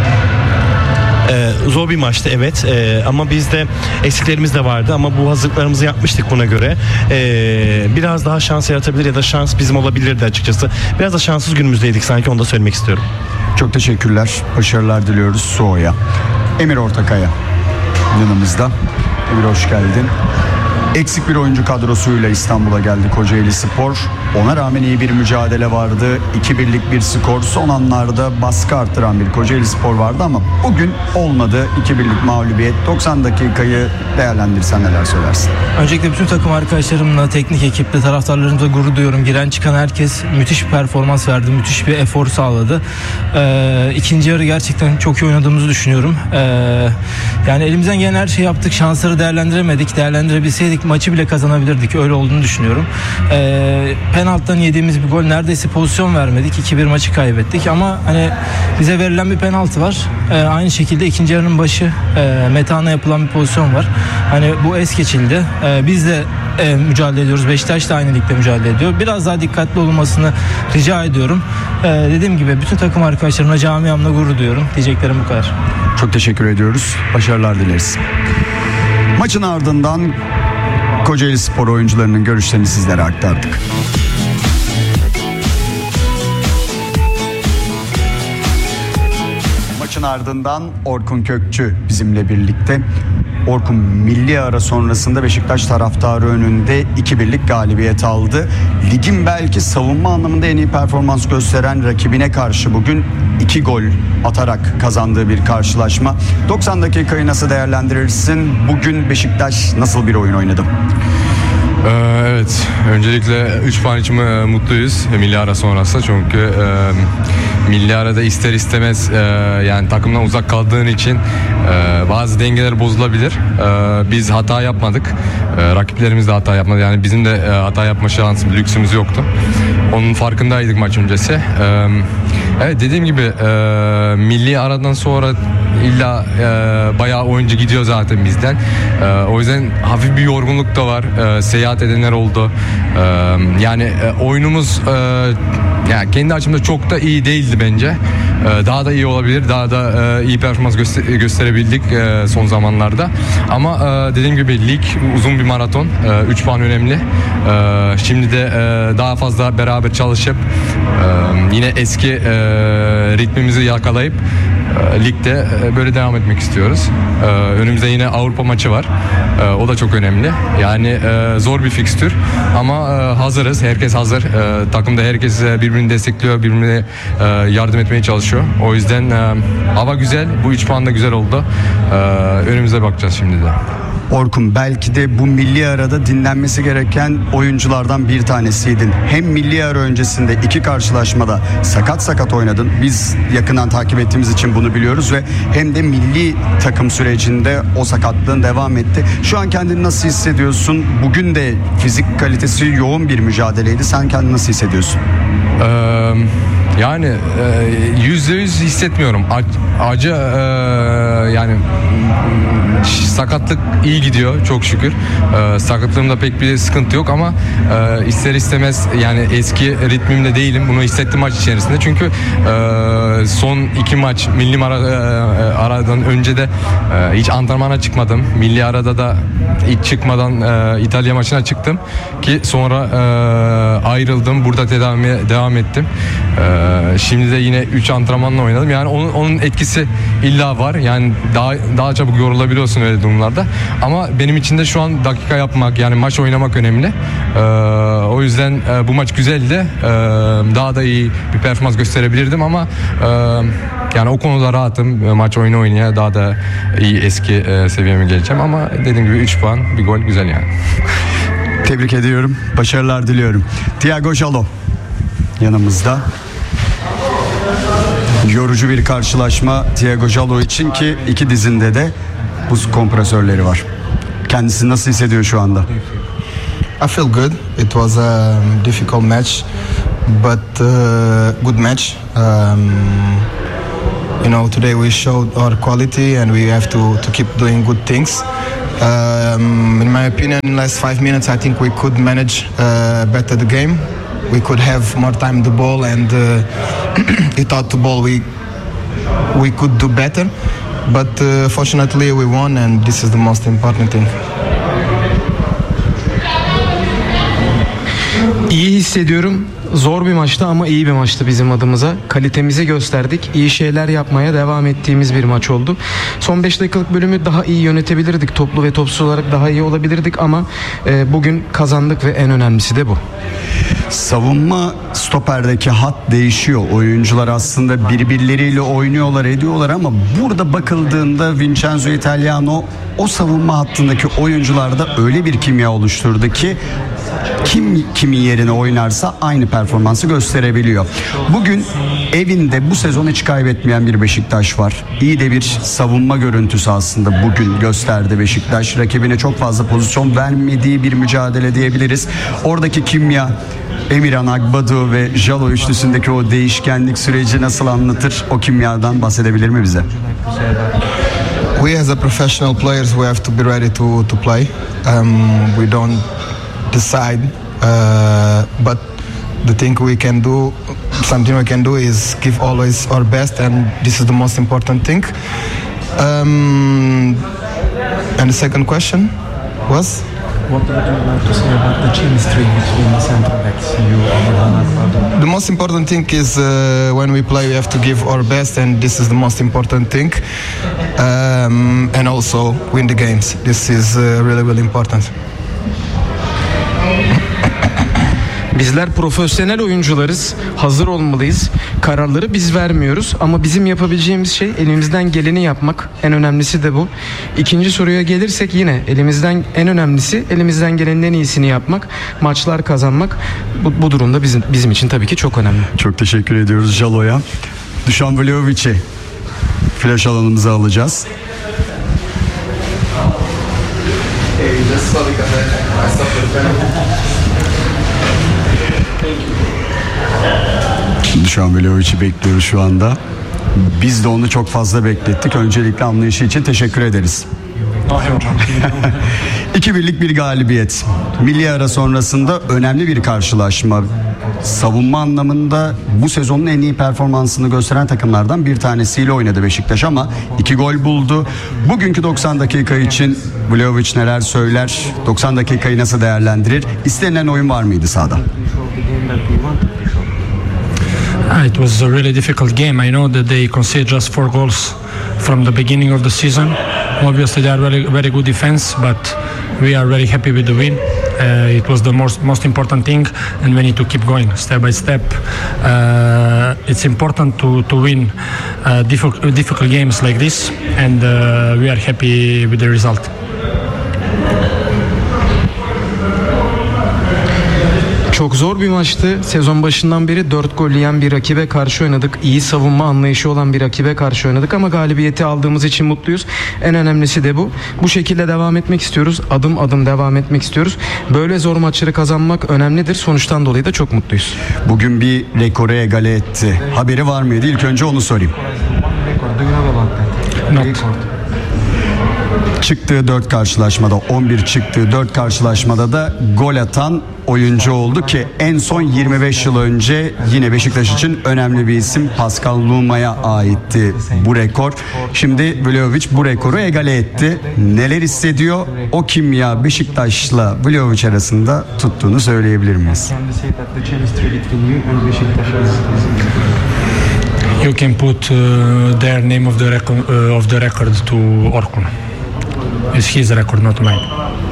Zor bir maçtı evet, ama bizde eksiklerimiz de vardı ama bu hazırlıklarımızı yapmıştık buna göre. Biraz daha şans yaratabilir ya da şans bizim olabilirdi açıkçası. Biraz da şanssız günümüzdeydik sanki, onu da söylemek istiyorum. Çok teşekkürler. Başarılar diliyoruz Soğu'ya. Emir Ortakaya yanımızda. Emir hoş geldin. Eksik bir oyuncu kadrosuyla İstanbul'a geldi Kocaeli Spor. Ona rağmen iyi bir mücadele vardı. 2-1'lik bir skor. Son anlarda baskı arttıran bir Kocaeli Spor vardı ama bugün olmadı. 2-1'lik mağlubiyet. 90 dakikayı değerlendirsen neler söylersin? Öncelikle bütün takım arkadaşlarımla, teknik ekiple, taraftarlarımızla gurur duyuyorum. Giren çıkan herkes müthiş bir performans verdi. Müthiş bir efor sağladı. İkinci yarı gerçekten çok iyi oynadığımızı düşünüyorum. Yani elimizden gelen her şeyi yaptık. Şansları değerlendiremedik. Değerlendirebilseydik maçı bile kazanabilirdik. Öyle olduğunu düşünüyorum. Penaltıdan yediğimiz bir gol, neredeyse pozisyon vermedik. 2-1 maçı kaybettik ama hani bize verilen bir penaltı var. Aynı şekilde ikinci yarının başı Metehan'a yapılan bir pozisyon var. Hani bu es geçildi. Biz de mücadele ediyoruz. Beşiktaş da aynı ligde mücadele ediyor. Biraz daha dikkatli olunmasını rica ediyorum. Dediğim gibi bütün takım arkadaşlarımla, camiamla gurur duyuyorum. Diyeceklerim bu kadar. Çok teşekkür ediyoruz. Başarılar dileriz. Maçın ardından Kocaeli Spor oyuncularının görüşlerini sizlere aktardık. Maçın ardından Orkun Kökçü bizimle birlikte. Orkun, milli ara sonrasında Beşiktaş taraftarı önünde 2-1'lik galibiyet aldı. Ligin belki savunma anlamında en iyi performans gösteren rakibine karşı bugün 2 gol atarak kazandığı bir karşılaşma. 90 dakikayı nasıl değerlendirirsin? Bugün Beşiktaş nasıl bir oyun oynadı? Evet, öncelikle 3 puan için mutluyuz milli ara sonrası, çünkü milli arada ister istemez yani takımdan uzak kaldığın için bazı dengeler bozulabilir. Biz hata yapmadık, rakiplerimiz de hata yapmadı, yani bizim de hata yapma şansımız, lüksümüz yoktu. Onun farkındaydık maç öncesi. Evet, dediğim gibi milli aradan sonra illa bayağı oyuncu gidiyor zaten bizden. O yüzden hafif bir yorgunluk da var. Seyahat edenler oldu. Yani oyunumuz yani kendi açımda çok da iyi değildi bence. Daha da iyi olabilir. Daha da iyi performans gösterebildik son zamanlarda. Ama dediğim gibi lig uzun bir maraton. 3 puan önemli. Şimdi de daha fazla beraber çalışıp yine eski ritmimizi yakalayıp ligde böyle devam etmek istiyoruz. Önümüzde yine Avrupa maçı var. O da çok önemli. Yani zor bir fikstür ama hazırız. Herkes hazır. Takımda herkes birbirini destekliyor, birbirine yardım etmeye çalışıyor. O yüzden hava güzel. Bu 3 puan da güzel oldu. Önümüze bakacağız şimdi de. Orkun, belki de bu milli arada dinlenmesi gereken oyunculardan bir tanesiydin. Hem milli ara öncesinde 2 karşılaşmada sakat oynadın. Biz yakından takip ettiğimiz için bunu biliyoruz ve hem de milli takım sürecinde o sakatlığın devam etti. Şu an kendini nasıl hissediyorsun? Bugün de fizik kalitesi yoğun bir mücadeleydi. Sen kendini nasıl hissediyorsun? Yani %100 hissetmiyorum. Acı yani sakatlık iyi gidiyor çok şükür. Sakatlığımda pek bir sıkıntı yok ama ister istemez yani eski ritmimde değilim. Bunu hissettim maç içerisinde. Çünkü son 2 maç milli aradan önce de hiç antrenmana çıkmadım. Milli arada da ilk çıkmadan İtalya maçına çıktım ki sonra ayrıldım. Burada tedaviye devam ettim. Şimdi de yine 3 antrenmanla oynadım. Yani onun etkisi illa var. Yani daha çabuk yorulabiliyorsun öyle durumlarda. Ama benim için de şu an dakika yapmak, yani maç oynamak önemli. O yüzden bu maç güzeldi. Daha da iyi bir performans gösterebilirdim ama yani o konuda rahatım. Maç oynaya daha da iyi eski seviyeme geleceğim ama dediğim gibi 3 puan, bir gol güzel yani. Tebrik ediyorum. Başarılar diliyorum. Thiago Jaló yanımızda. Yorucu bir karşılaşma Thiago Jaló için ki 2 dizinde de buz kompresörleri var. Kendisi nasıl hissediyor şu anda? I feel good. It was a difficult match, but good match. Today we showed our quality and we have to keep doing good things. In my opinion, in the last 5 minutes, I think we could manage better the game. We could have more time the ball, and without the ball, we could do better. But fortunately, we won, and this is the most important thing. İyi hissediyorum. Zor bir maçtı ama iyi bir maçtı bizim adımıza. Kalitemizi gösterdik. İyi şeyler yapmaya devam ettiğimiz bir maç oldu. Son 5 dakikalık bölümü daha iyi yönetebilirdik. Toplu ve topsuz olarak daha iyi olabilirdik ama bugün kazandık ve en önemlisi de bu. Savunma stoperdeki hat değişiyor. Oyuncular aslında birbirleriyle oynuyorlar, ediyorlar ama burada bakıldığında Vincenzo Italiano o savunma hattındaki oyuncularda öyle bir kimya oluşturdu ki kimin yerine oynarsa aynı performansı gösterebiliyor. Bugün evinde bu sezon hiç kaybetmeyen bir Beşiktaş var. İyi de bir savunma görüntüsü aslında bugün gösterdi Beşiktaş. Rakibine çok fazla pozisyon vermediği bir mücadele diyebiliriz. Oradaki kimya, Emirhan Agbadu ve Jaló üçlüsündeki o değişkenlik süreci nasıl anlatır? O kimyadan bahsedebilir mi bize? We as a professional players, we have to be ready to play. We don't decide, but the thing we can do, something we can do is give always our best, and this is the most important thing. And the second question was? What would you like to say about the chemistry between the center backs, you and the most important thing is when we play we have to give our best, and this is the most important thing, and also win the games. This is really, really important. Bizler profesyonel oyuncularız. Hazır olmalıyız. Kararları biz vermiyoruz ama bizim yapabileceğimiz şey elimizden geleni yapmak. En önemlisi de bu. İkinci soruya gelirsek yine en önemlisi elimizden gelenin en iyisini yapmak. Maçlar kazanmak. Bu durumda bizim için tabii ki çok önemli. Çok teşekkür ediyoruz Jaló'ya. Dušan Vlahović'i flash alanımıza alacağız. Dušan Vlahović'i bekliyoruz şu anda. Biz de onu çok fazla beklettik. Öncelikle anlayışı için teşekkür ederiz. 2-1'lik bir galibiyet. Milli ara sonrasında önemli bir karşılaşma. Savunma anlamında bu sezonun en iyi performansını gösteren takımlardan bir tanesiyle oynadı Beşiktaş ama 2 gol buldu. Bugünkü 90 dakika için Vlahović neler söyler? 90 dakikayı nasıl değerlendirir? İstenilen oyun var mıydı sahada? It was a really difficult game. I know that they conceded just 4 goals from the beginning of the season. Obviously, they are very, very good defense, but we are very happy with the win. It was the most important thing, and we need to keep going step by step. It's important to win difficult games like this, and we are happy with the result. Çok zor bir maçtı. Sezon başından beri 4 gol yiyen bir rakibe karşı oynadık. İyi savunma anlayışı olan bir rakibe karşı oynadık ama galibiyeti aldığımız için mutluyuz. En önemlisi de bu. Bu şekilde devam etmek istiyoruz. Adım adım devam etmek istiyoruz. Böyle zor maçları kazanmak önemlidir. Sonuçtan dolayı da çok mutluyuz. Bugün bir rekoru egale etti. Haberi var mıydı? İlk önce onu sorayım. Çıktığı 4 karşılaşmada 11 çıktığı 4 karşılaşmada da gol atan oyuncu oldu ki en son 25 yıl önce yine Beşiktaş için önemli bir isim Pascal Luma'ya aitti bu rekor. Şimdi Vlahovic bu rekoru egale etti. Neler hissediyor? O kimya Beşiktaş'la Vlahovic arasında tuttuğunu söyleyebilir miyiz? You can put their name of the record to Orkun. It's his record, not mine.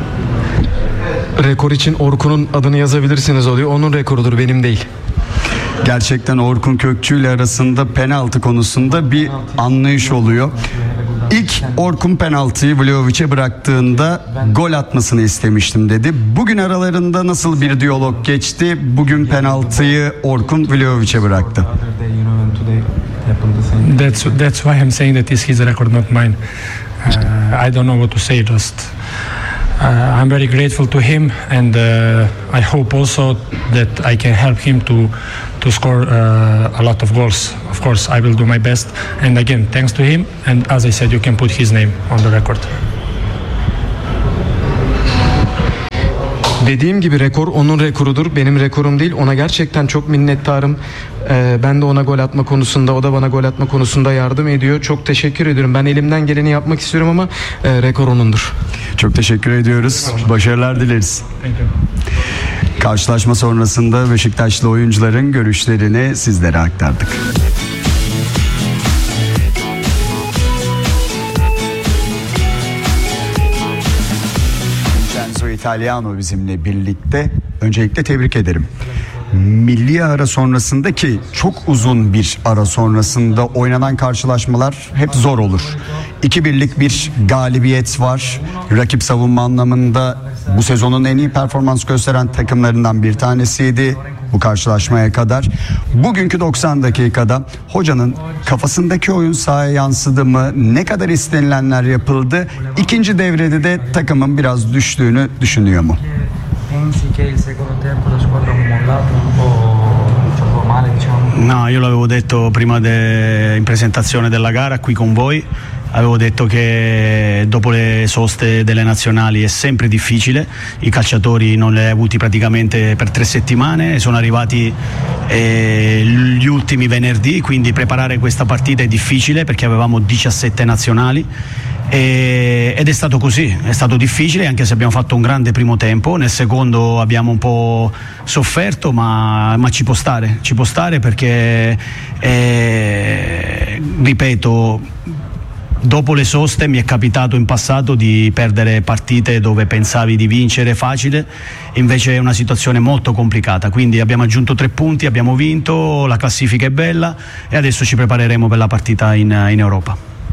Rekor için Orkun'un adını yazabilirsiniz oluyor. Onun rekorudur, benim değil. Gerçekten Orkun Kökçü ile arasında penaltı konusunda bir anlayış oluyor. İlk Orkun penaltıyı Vlahovic'e bıraktığında gol atmasını istemiştim dedi. Bugün aralarında nasıl bir diyalog geçti? Bugün penaltıyı Orkun Vlahovic'e bıraktı. That's why I'm saying that it's his record, not mine. I don't know what to say. Just I'm very grateful to him, and I hope also that I can help him to score a lot of goals. Of course, I will do my best. And again, thanks to him. And as I said, you can put his name on the record. Dediğim gibi rekor onun rekorudur, benim rekorum değil. Ona gerçekten çok minnettarım. Ben de ona gol atma konusunda, o da bana gol atma konusunda yardım ediyor. Çok teşekkür ediyorum. Ben elimden geleni yapmak istiyorum ama rekor onundur. Çok teşekkür ediyoruz. Başarılar dileriz. Karşılaşma sonrasında Beşiktaşlı oyuncuların görüşlerini sizlere aktardık. İtalyano bizimle birlikte. Öncelikle tebrik ederim. Milli ara sonrasında ki çok uzun bir ara sonrasında oynanan karşılaşmalar hep zor olur. 2-1'lik bir galibiyet var. Rakip savunma anlamında bu sezonun en iyi performans gösteren takımlarından bir tanesiydi bu karşılaşmaya kadar. Bugünkü 90 dakikada hocanın kafasındaki oyun sahaya yansıdı mı? Ne kadar istenilenler yapıldı? İkinci devrede de takımın biraz düştüğünü düşünüyor mu? No, io l'avevo detto prima in presentazione della gara qui con voi. Avevo detto che dopo le soste delle nazionali è sempre difficile, i calciatori non li hai avuti praticamente per 3 settimane, sono arrivati gli ultimi venerdì, quindi preparare questa partita è difficile perché avevamo 17 nazionali. Ed è stato così, è stato difficile anche se abbiamo fatto un grande primo tempo. Nel secondo abbiamo un po' sofferto ma ci può stare perché ripeto, dopo le soste mi è capitato in passato di perdere partite dove pensavi di vincere facile, invece è una situazione molto complicata, quindi abbiamo aggiunto 3 punti, abbiamo vinto, la classifica è bella e adesso ci prepareremo per la partita in Europa.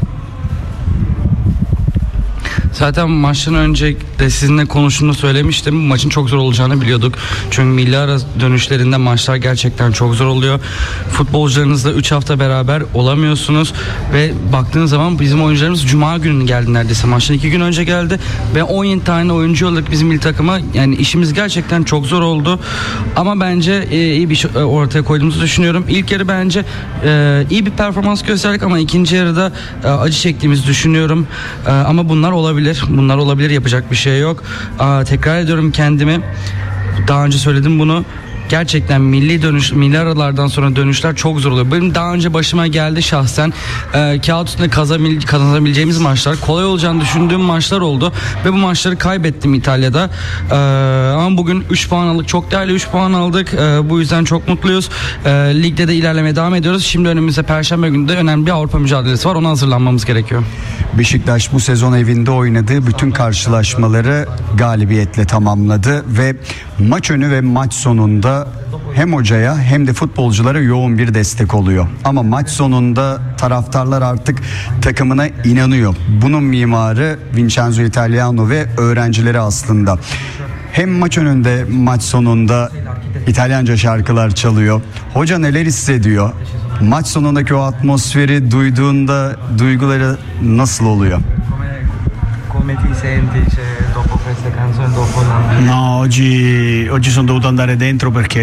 Zaten maçtan önce de sizinle konuştuğumda söylemiştim. Maçın çok zor olacağını biliyorduk. Çünkü milli ara dönüşlerinde maçlar gerçekten çok zor oluyor. Futbolcularınızla 3 hafta beraber olamıyorsunuz ve baktığınız zaman bizim oyuncularımız Cuma günü geldi neredeyse. Maçtan 2 gün önce geldi ve 17 tane oyuncu olarak bizim milli takıma, yani işimiz gerçekten çok zor oldu. Ama bence iyi bir şey ortaya koyduğumuzu düşünüyorum. İlk yarı bence iyi bir performans gösterdik ama ikinci yarıda acı çektiğimizi düşünüyorum. Ama bunlar olabilir. Bunlar olabilir, yapacak bir şey yok. Tekrar ediyorum kendimi. Daha önce söyledim bunu. Gerçekten milli aralardan sonra dönüşler çok zor oluyor. Benim daha önce başıma geldi şahsen. Kağıt üstünde kazanabileceğimiz maçlar, kolay olacağını düşündüğüm maçlar oldu. Ve bu maçları kaybettim İtalya'da. Ama bugün 3 puan aldık. Çok değerli 3 puan aldık. Bu yüzden çok mutluyuz. Ligde de ilerlemeye devam ediyoruz. Şimdi önümüzde Perşembe günü de önemli bir Avrupa mücadelesi var. Ona hazırlanmamız gerekiyor. Beşiktaş bu sezon evinde oynadığı bütün karşılaşmaları galibiyetle tamamladı ve maç önü ve maç sonunda hem hocaya hem de futbolculara yoğun bir destek oluyor. Ama maç sonunda taraftarlar artık takımına inanıyor. Bunun mimarı Vincenzo Italiano ve öğrencileri aslında. Hem maç önünde, maç sonunda İtalyanca şarkılar çalıyor. Hoca neler hissediyor? Maç sonundaki o atmosferi duyduğunda duyguları nasıl oluyor? Come ti senti dopo queste canzoni, dopo la... No, oggi sono dovuto andare dentro perché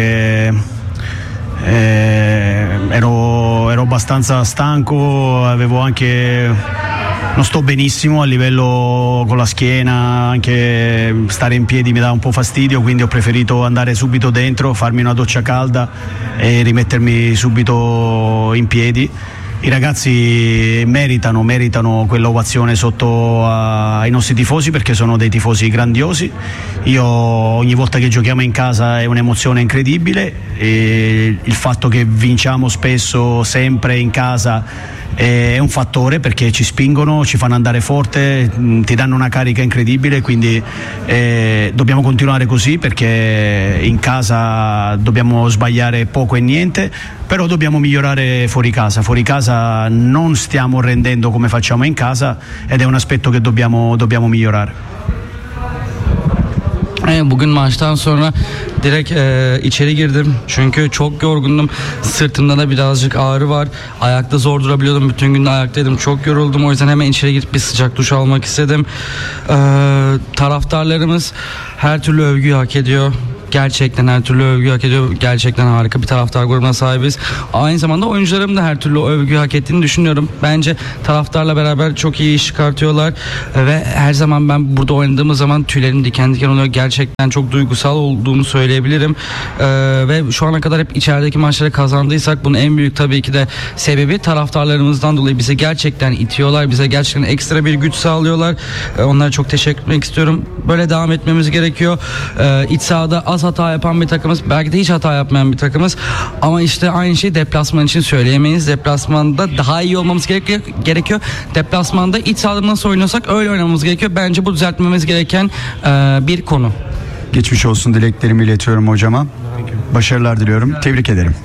ero abbastanza stanco, avevo anche... Non sto benissimo a livello con la schiena, anche stare in piedi mi dà un po' fastidio, quindi ho preferito andare subito dentro, farmi una doccia calda e rimettermi subito in piedi. I ragazzi meritano quell'ovazione sotto ai nostri tifosi perché sono dei tifosi grandiosi. Io ogni volta che giochiamo in casa è un'emozione incredibile e il fatto che vinciamo spesso, sempre in casa, è un fattore perché ci spingono, ci fanno andare forte, ti danno una carica incredibile, quindi dobbiamo continuare così perché in casa dobbiamo sbagliare poco e niente, però dobbiamo migliorare fuori casa non stiamo rendendo come facciamo in casa ed è un aspetto che dobbiamo migliorare. Bugün maçtan sonra direkt içeri girdim çünkü çok yorgundum, sırtımda da birazcık ağrı var, ayakta zor durabiliyordum, bütün gün ayaktaydım, çok yoruldum, o yüzden hemen içeri girip bir sıcak duş almak istedim. Taraftarlarımız her türlü övgüyü hak ediyor. Gerçekten her türlü övgü hak ediyor. Gerçekten harika bir taraftar grubuna sahibiz. Aynı zamanda oyuncularım da her türlü övgü hak ettiğini düşünüyorum. Bence taraftarla beraber çok iyi iş çıkartıyorlar. Ve her zaman ben burada oynadığımız zaman tüylerim diken diken oluyor. Gerçekten çok duygusal olduğumu söyleyebilirim. Ve şu ana kadar hep içerideki maçları kazandıysak bunun en büyük tabii ki de sebebi taraftarlarımızdan dolayı. Bize gerçekten itiyorlar. Bize gerçekten ekstra bir güç sağlıyorlar. Onlara çok teşekkür etmek istiyorum. Böyle devam etmemiz gerekiyor. İç sahada az hata yapan bir takımız, belki de hiç hata yapmayan bir takımız, ama işte aynı şeyi deplasman için söyleyemeyiz. Deplasmanda daha iyi olmamız gerekiyor. Deplasmanda iç sahada nasıl oynuyorsak öyle oynamamız gerekiyor. Bence bu düzeltmemiz gereken bir konu. Geçmiş olsun dileklerimi iletiyorum hocama. Başarılar diliyorum. Tebrik ederim.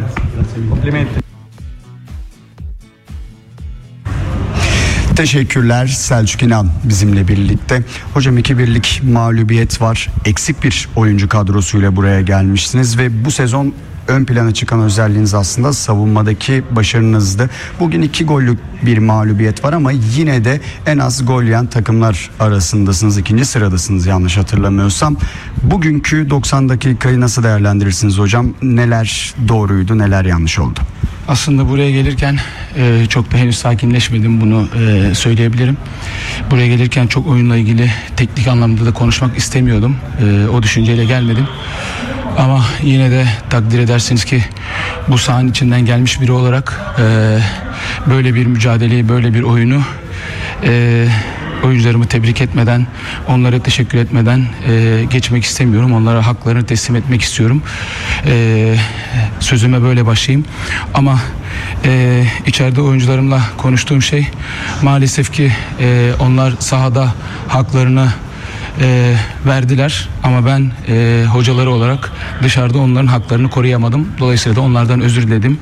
Teşekkürler. Selçuk İnan bizimle birlikte. Hocam 2-1'lik mağlubiyet var. Eksik bir oyuncu kadrosuyla buraya gelmişsiniz ve bu sezon ön plana çıkan özelliğiniz aslında savunmadaki başarınızdı. Bugün 2 gollük bir mağlubiyet var ama yine de en az gol yiyen takımlar arasındasınız. 2. sıradasınız yanlış hatırlamıyorsam. Bugünkü 90 dakikayı nasıl değerlendirirsiniz hocam? Neler doğruydu, neler yanlış oldu? Aslında buraya gelirken çok da henüz sakinleşmedim, bunu söyleyebilirim. Buraya gelirken çok oyunla ilgili teknik anlamda da konuşmak istemiyordum. O düşünceyle gelmedim. Ama yine de takdir edersiniz ki bu sahanın içinden gelmiş biri olarak böyle bir mücadeleyi, böyle bir oyunu oyuncularımı tebrik etmeden, onlara teşekkür etmeden geçmek istemiyorum. Onlara haklarını teslim etmek istiyorum. Sözüme böyle başlayayım. Ama içeride oyuncularımla konuştuğum şey, maalesef ki onlar sahada haklarını verdiler ama ben hocaları olarak dışarıda onların haklarını koruyamadım. Dolayısıyla da onlardan özür diledim.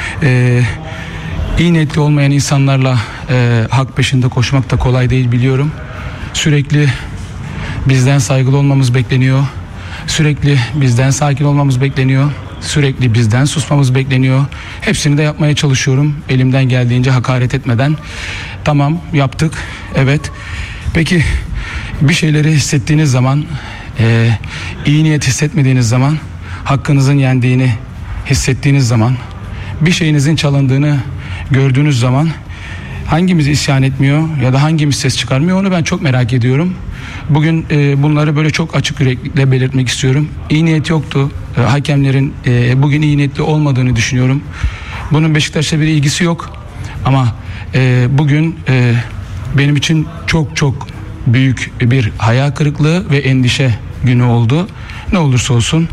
İyi niyetli olmayan insanlarla hak peşinde koşmak da kolay değil, biliyorum. Sürekli bizden saygılı olmamız bekleniyor. Sürekli bizden sakin olmamız bekleniyor. Sürekli bizden susmamız bekleniyor. Hepsini de yapmaya çalışıyorum. Elimden geldiğince hakaret etmeden. Tamam, yaptık. Evet. Peki bir şeyleri hissettiğiniz zaman, iyi niyet hissetmediğiniz zaman, hakkınızın yendiğini hissettiğiniz zaman, bir şeyinizin çalındığını gördüğünüz zaman hangimiz isyan etmiyor ya da hangimiz ses çıkarmıyor, onu ben çok merak ediyorum. Bugün bunları böyle çok açık yüreklilikle belirtmek istiyorum. İyi niyet yoktu. Hakemlerin bugün iyi niyetli olmadığını düşünüyorum. Bunun Beşiktaş'la bir ilgisi yok. Ama bugün benim için çok çok büyük bir hayal kırıklığı ve endişe günü oldu. Ne olursa olsun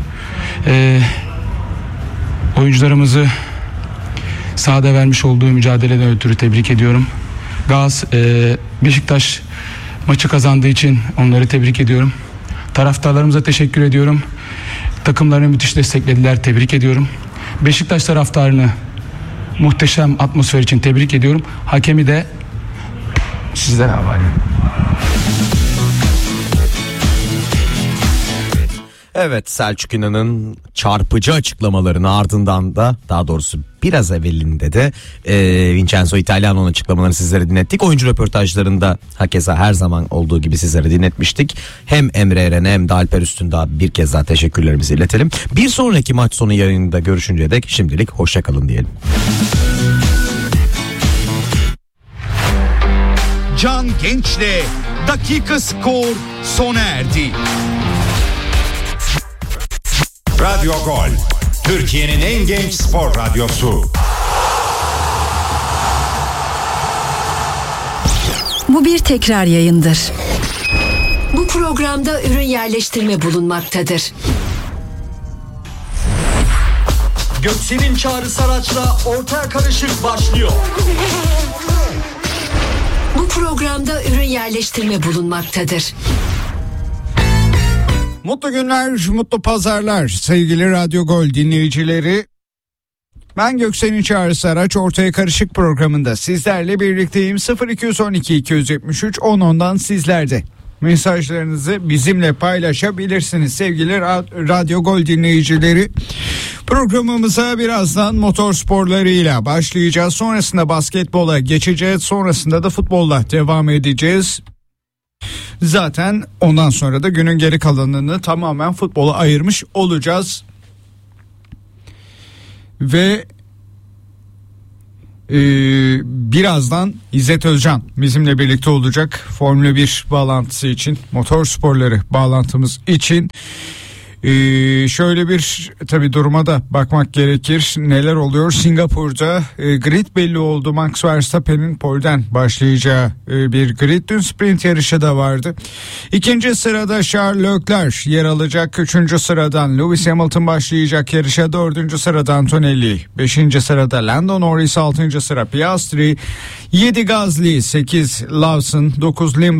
oyuncularımızı sahada vermiş olduğu mücadeleden ötürü tebrik ediyorum. Beşiktaş maçı kazandığı için onları tebrik ediyorum. Taraftarlarımıza teşekkür ediyorum. Takımlarını müthiş desteklediler. Tebrik ediyorum. Beşiktaş taraftarını muhteşem atmosfer için tebrik ediyorum. Hakemi de sizlere havale. Evet, Selçuk İnan'ın çarpıcı açıklamalarının ardından da, daha doğrusu biraz evvelinde de Vincenzo Italiano'nun açıklamalarını sizlere dinlettik. Oyuncu röportajlarında hakeza her zaman olduğu gibi sizlere dinletmiştik. Hem Emre Eren'e hem de Alper Üstündağ'a bir kez daha teşekkürlerimizi iletelim. Bir sonraki maç sonu yayınında görüşünceye dek şimdilik hoşçakalın diyelim. Can Genç'le Dakika Skor sona erdi. Radyo Gol, Türkiye'nin en genç spor radyosu. Bu bir tekrar yayındır. Bu programda ürün yerleştirme bulunmaktadır. Göksel'in Çağrı Saraç'la Ortaya Karışık başlıyor. Bu programda ürün yerleştirme bulunmaktadır. Mutlu günler, mutlu pazarlar sevgili Radyo Gol dinleyicileri. Ben Göksel'in Çağrı Saraç, Ortaya Karışık programında sizlerle birlikteyim. 0212 273 10'dan sizlerde. Mesajlarınızı bizimle paylaşabilirsiniz sevgili Radyo Gol dinleyicileri. Programımıza birazdan motor sporlarıyla başlayacağız. Sonrasında basketbola geçeceğiz. Sonrasında da futbolla devam edeceğiz. Zaten ondan sonra da günün geri kalanını tamamen futbola ayırmış olacağız. Ve birazdan İzzet Özcan bizimle birlikte olacak. Formula 1 bağlantısı için, motor sporları bağlantımız için. Şöyle bir tabii duruma da bakmak gerekir. Neler oluyor? Singapur'da grid belli oldu. Max Verstappen'in pole'den başlayacağı bir grid. Dün sprint yarışı da vardı. İkinci sırada Charles Leclerc yer alacak. Üçüncü sıradan Lewis Hamilton başlayacak yarışa. Dördüncü sırada Antonelli. Beşinci sırada Lando Norris. Altıncı sıra Piastri. 7 Gasly, 8 Lawson, 9 Lim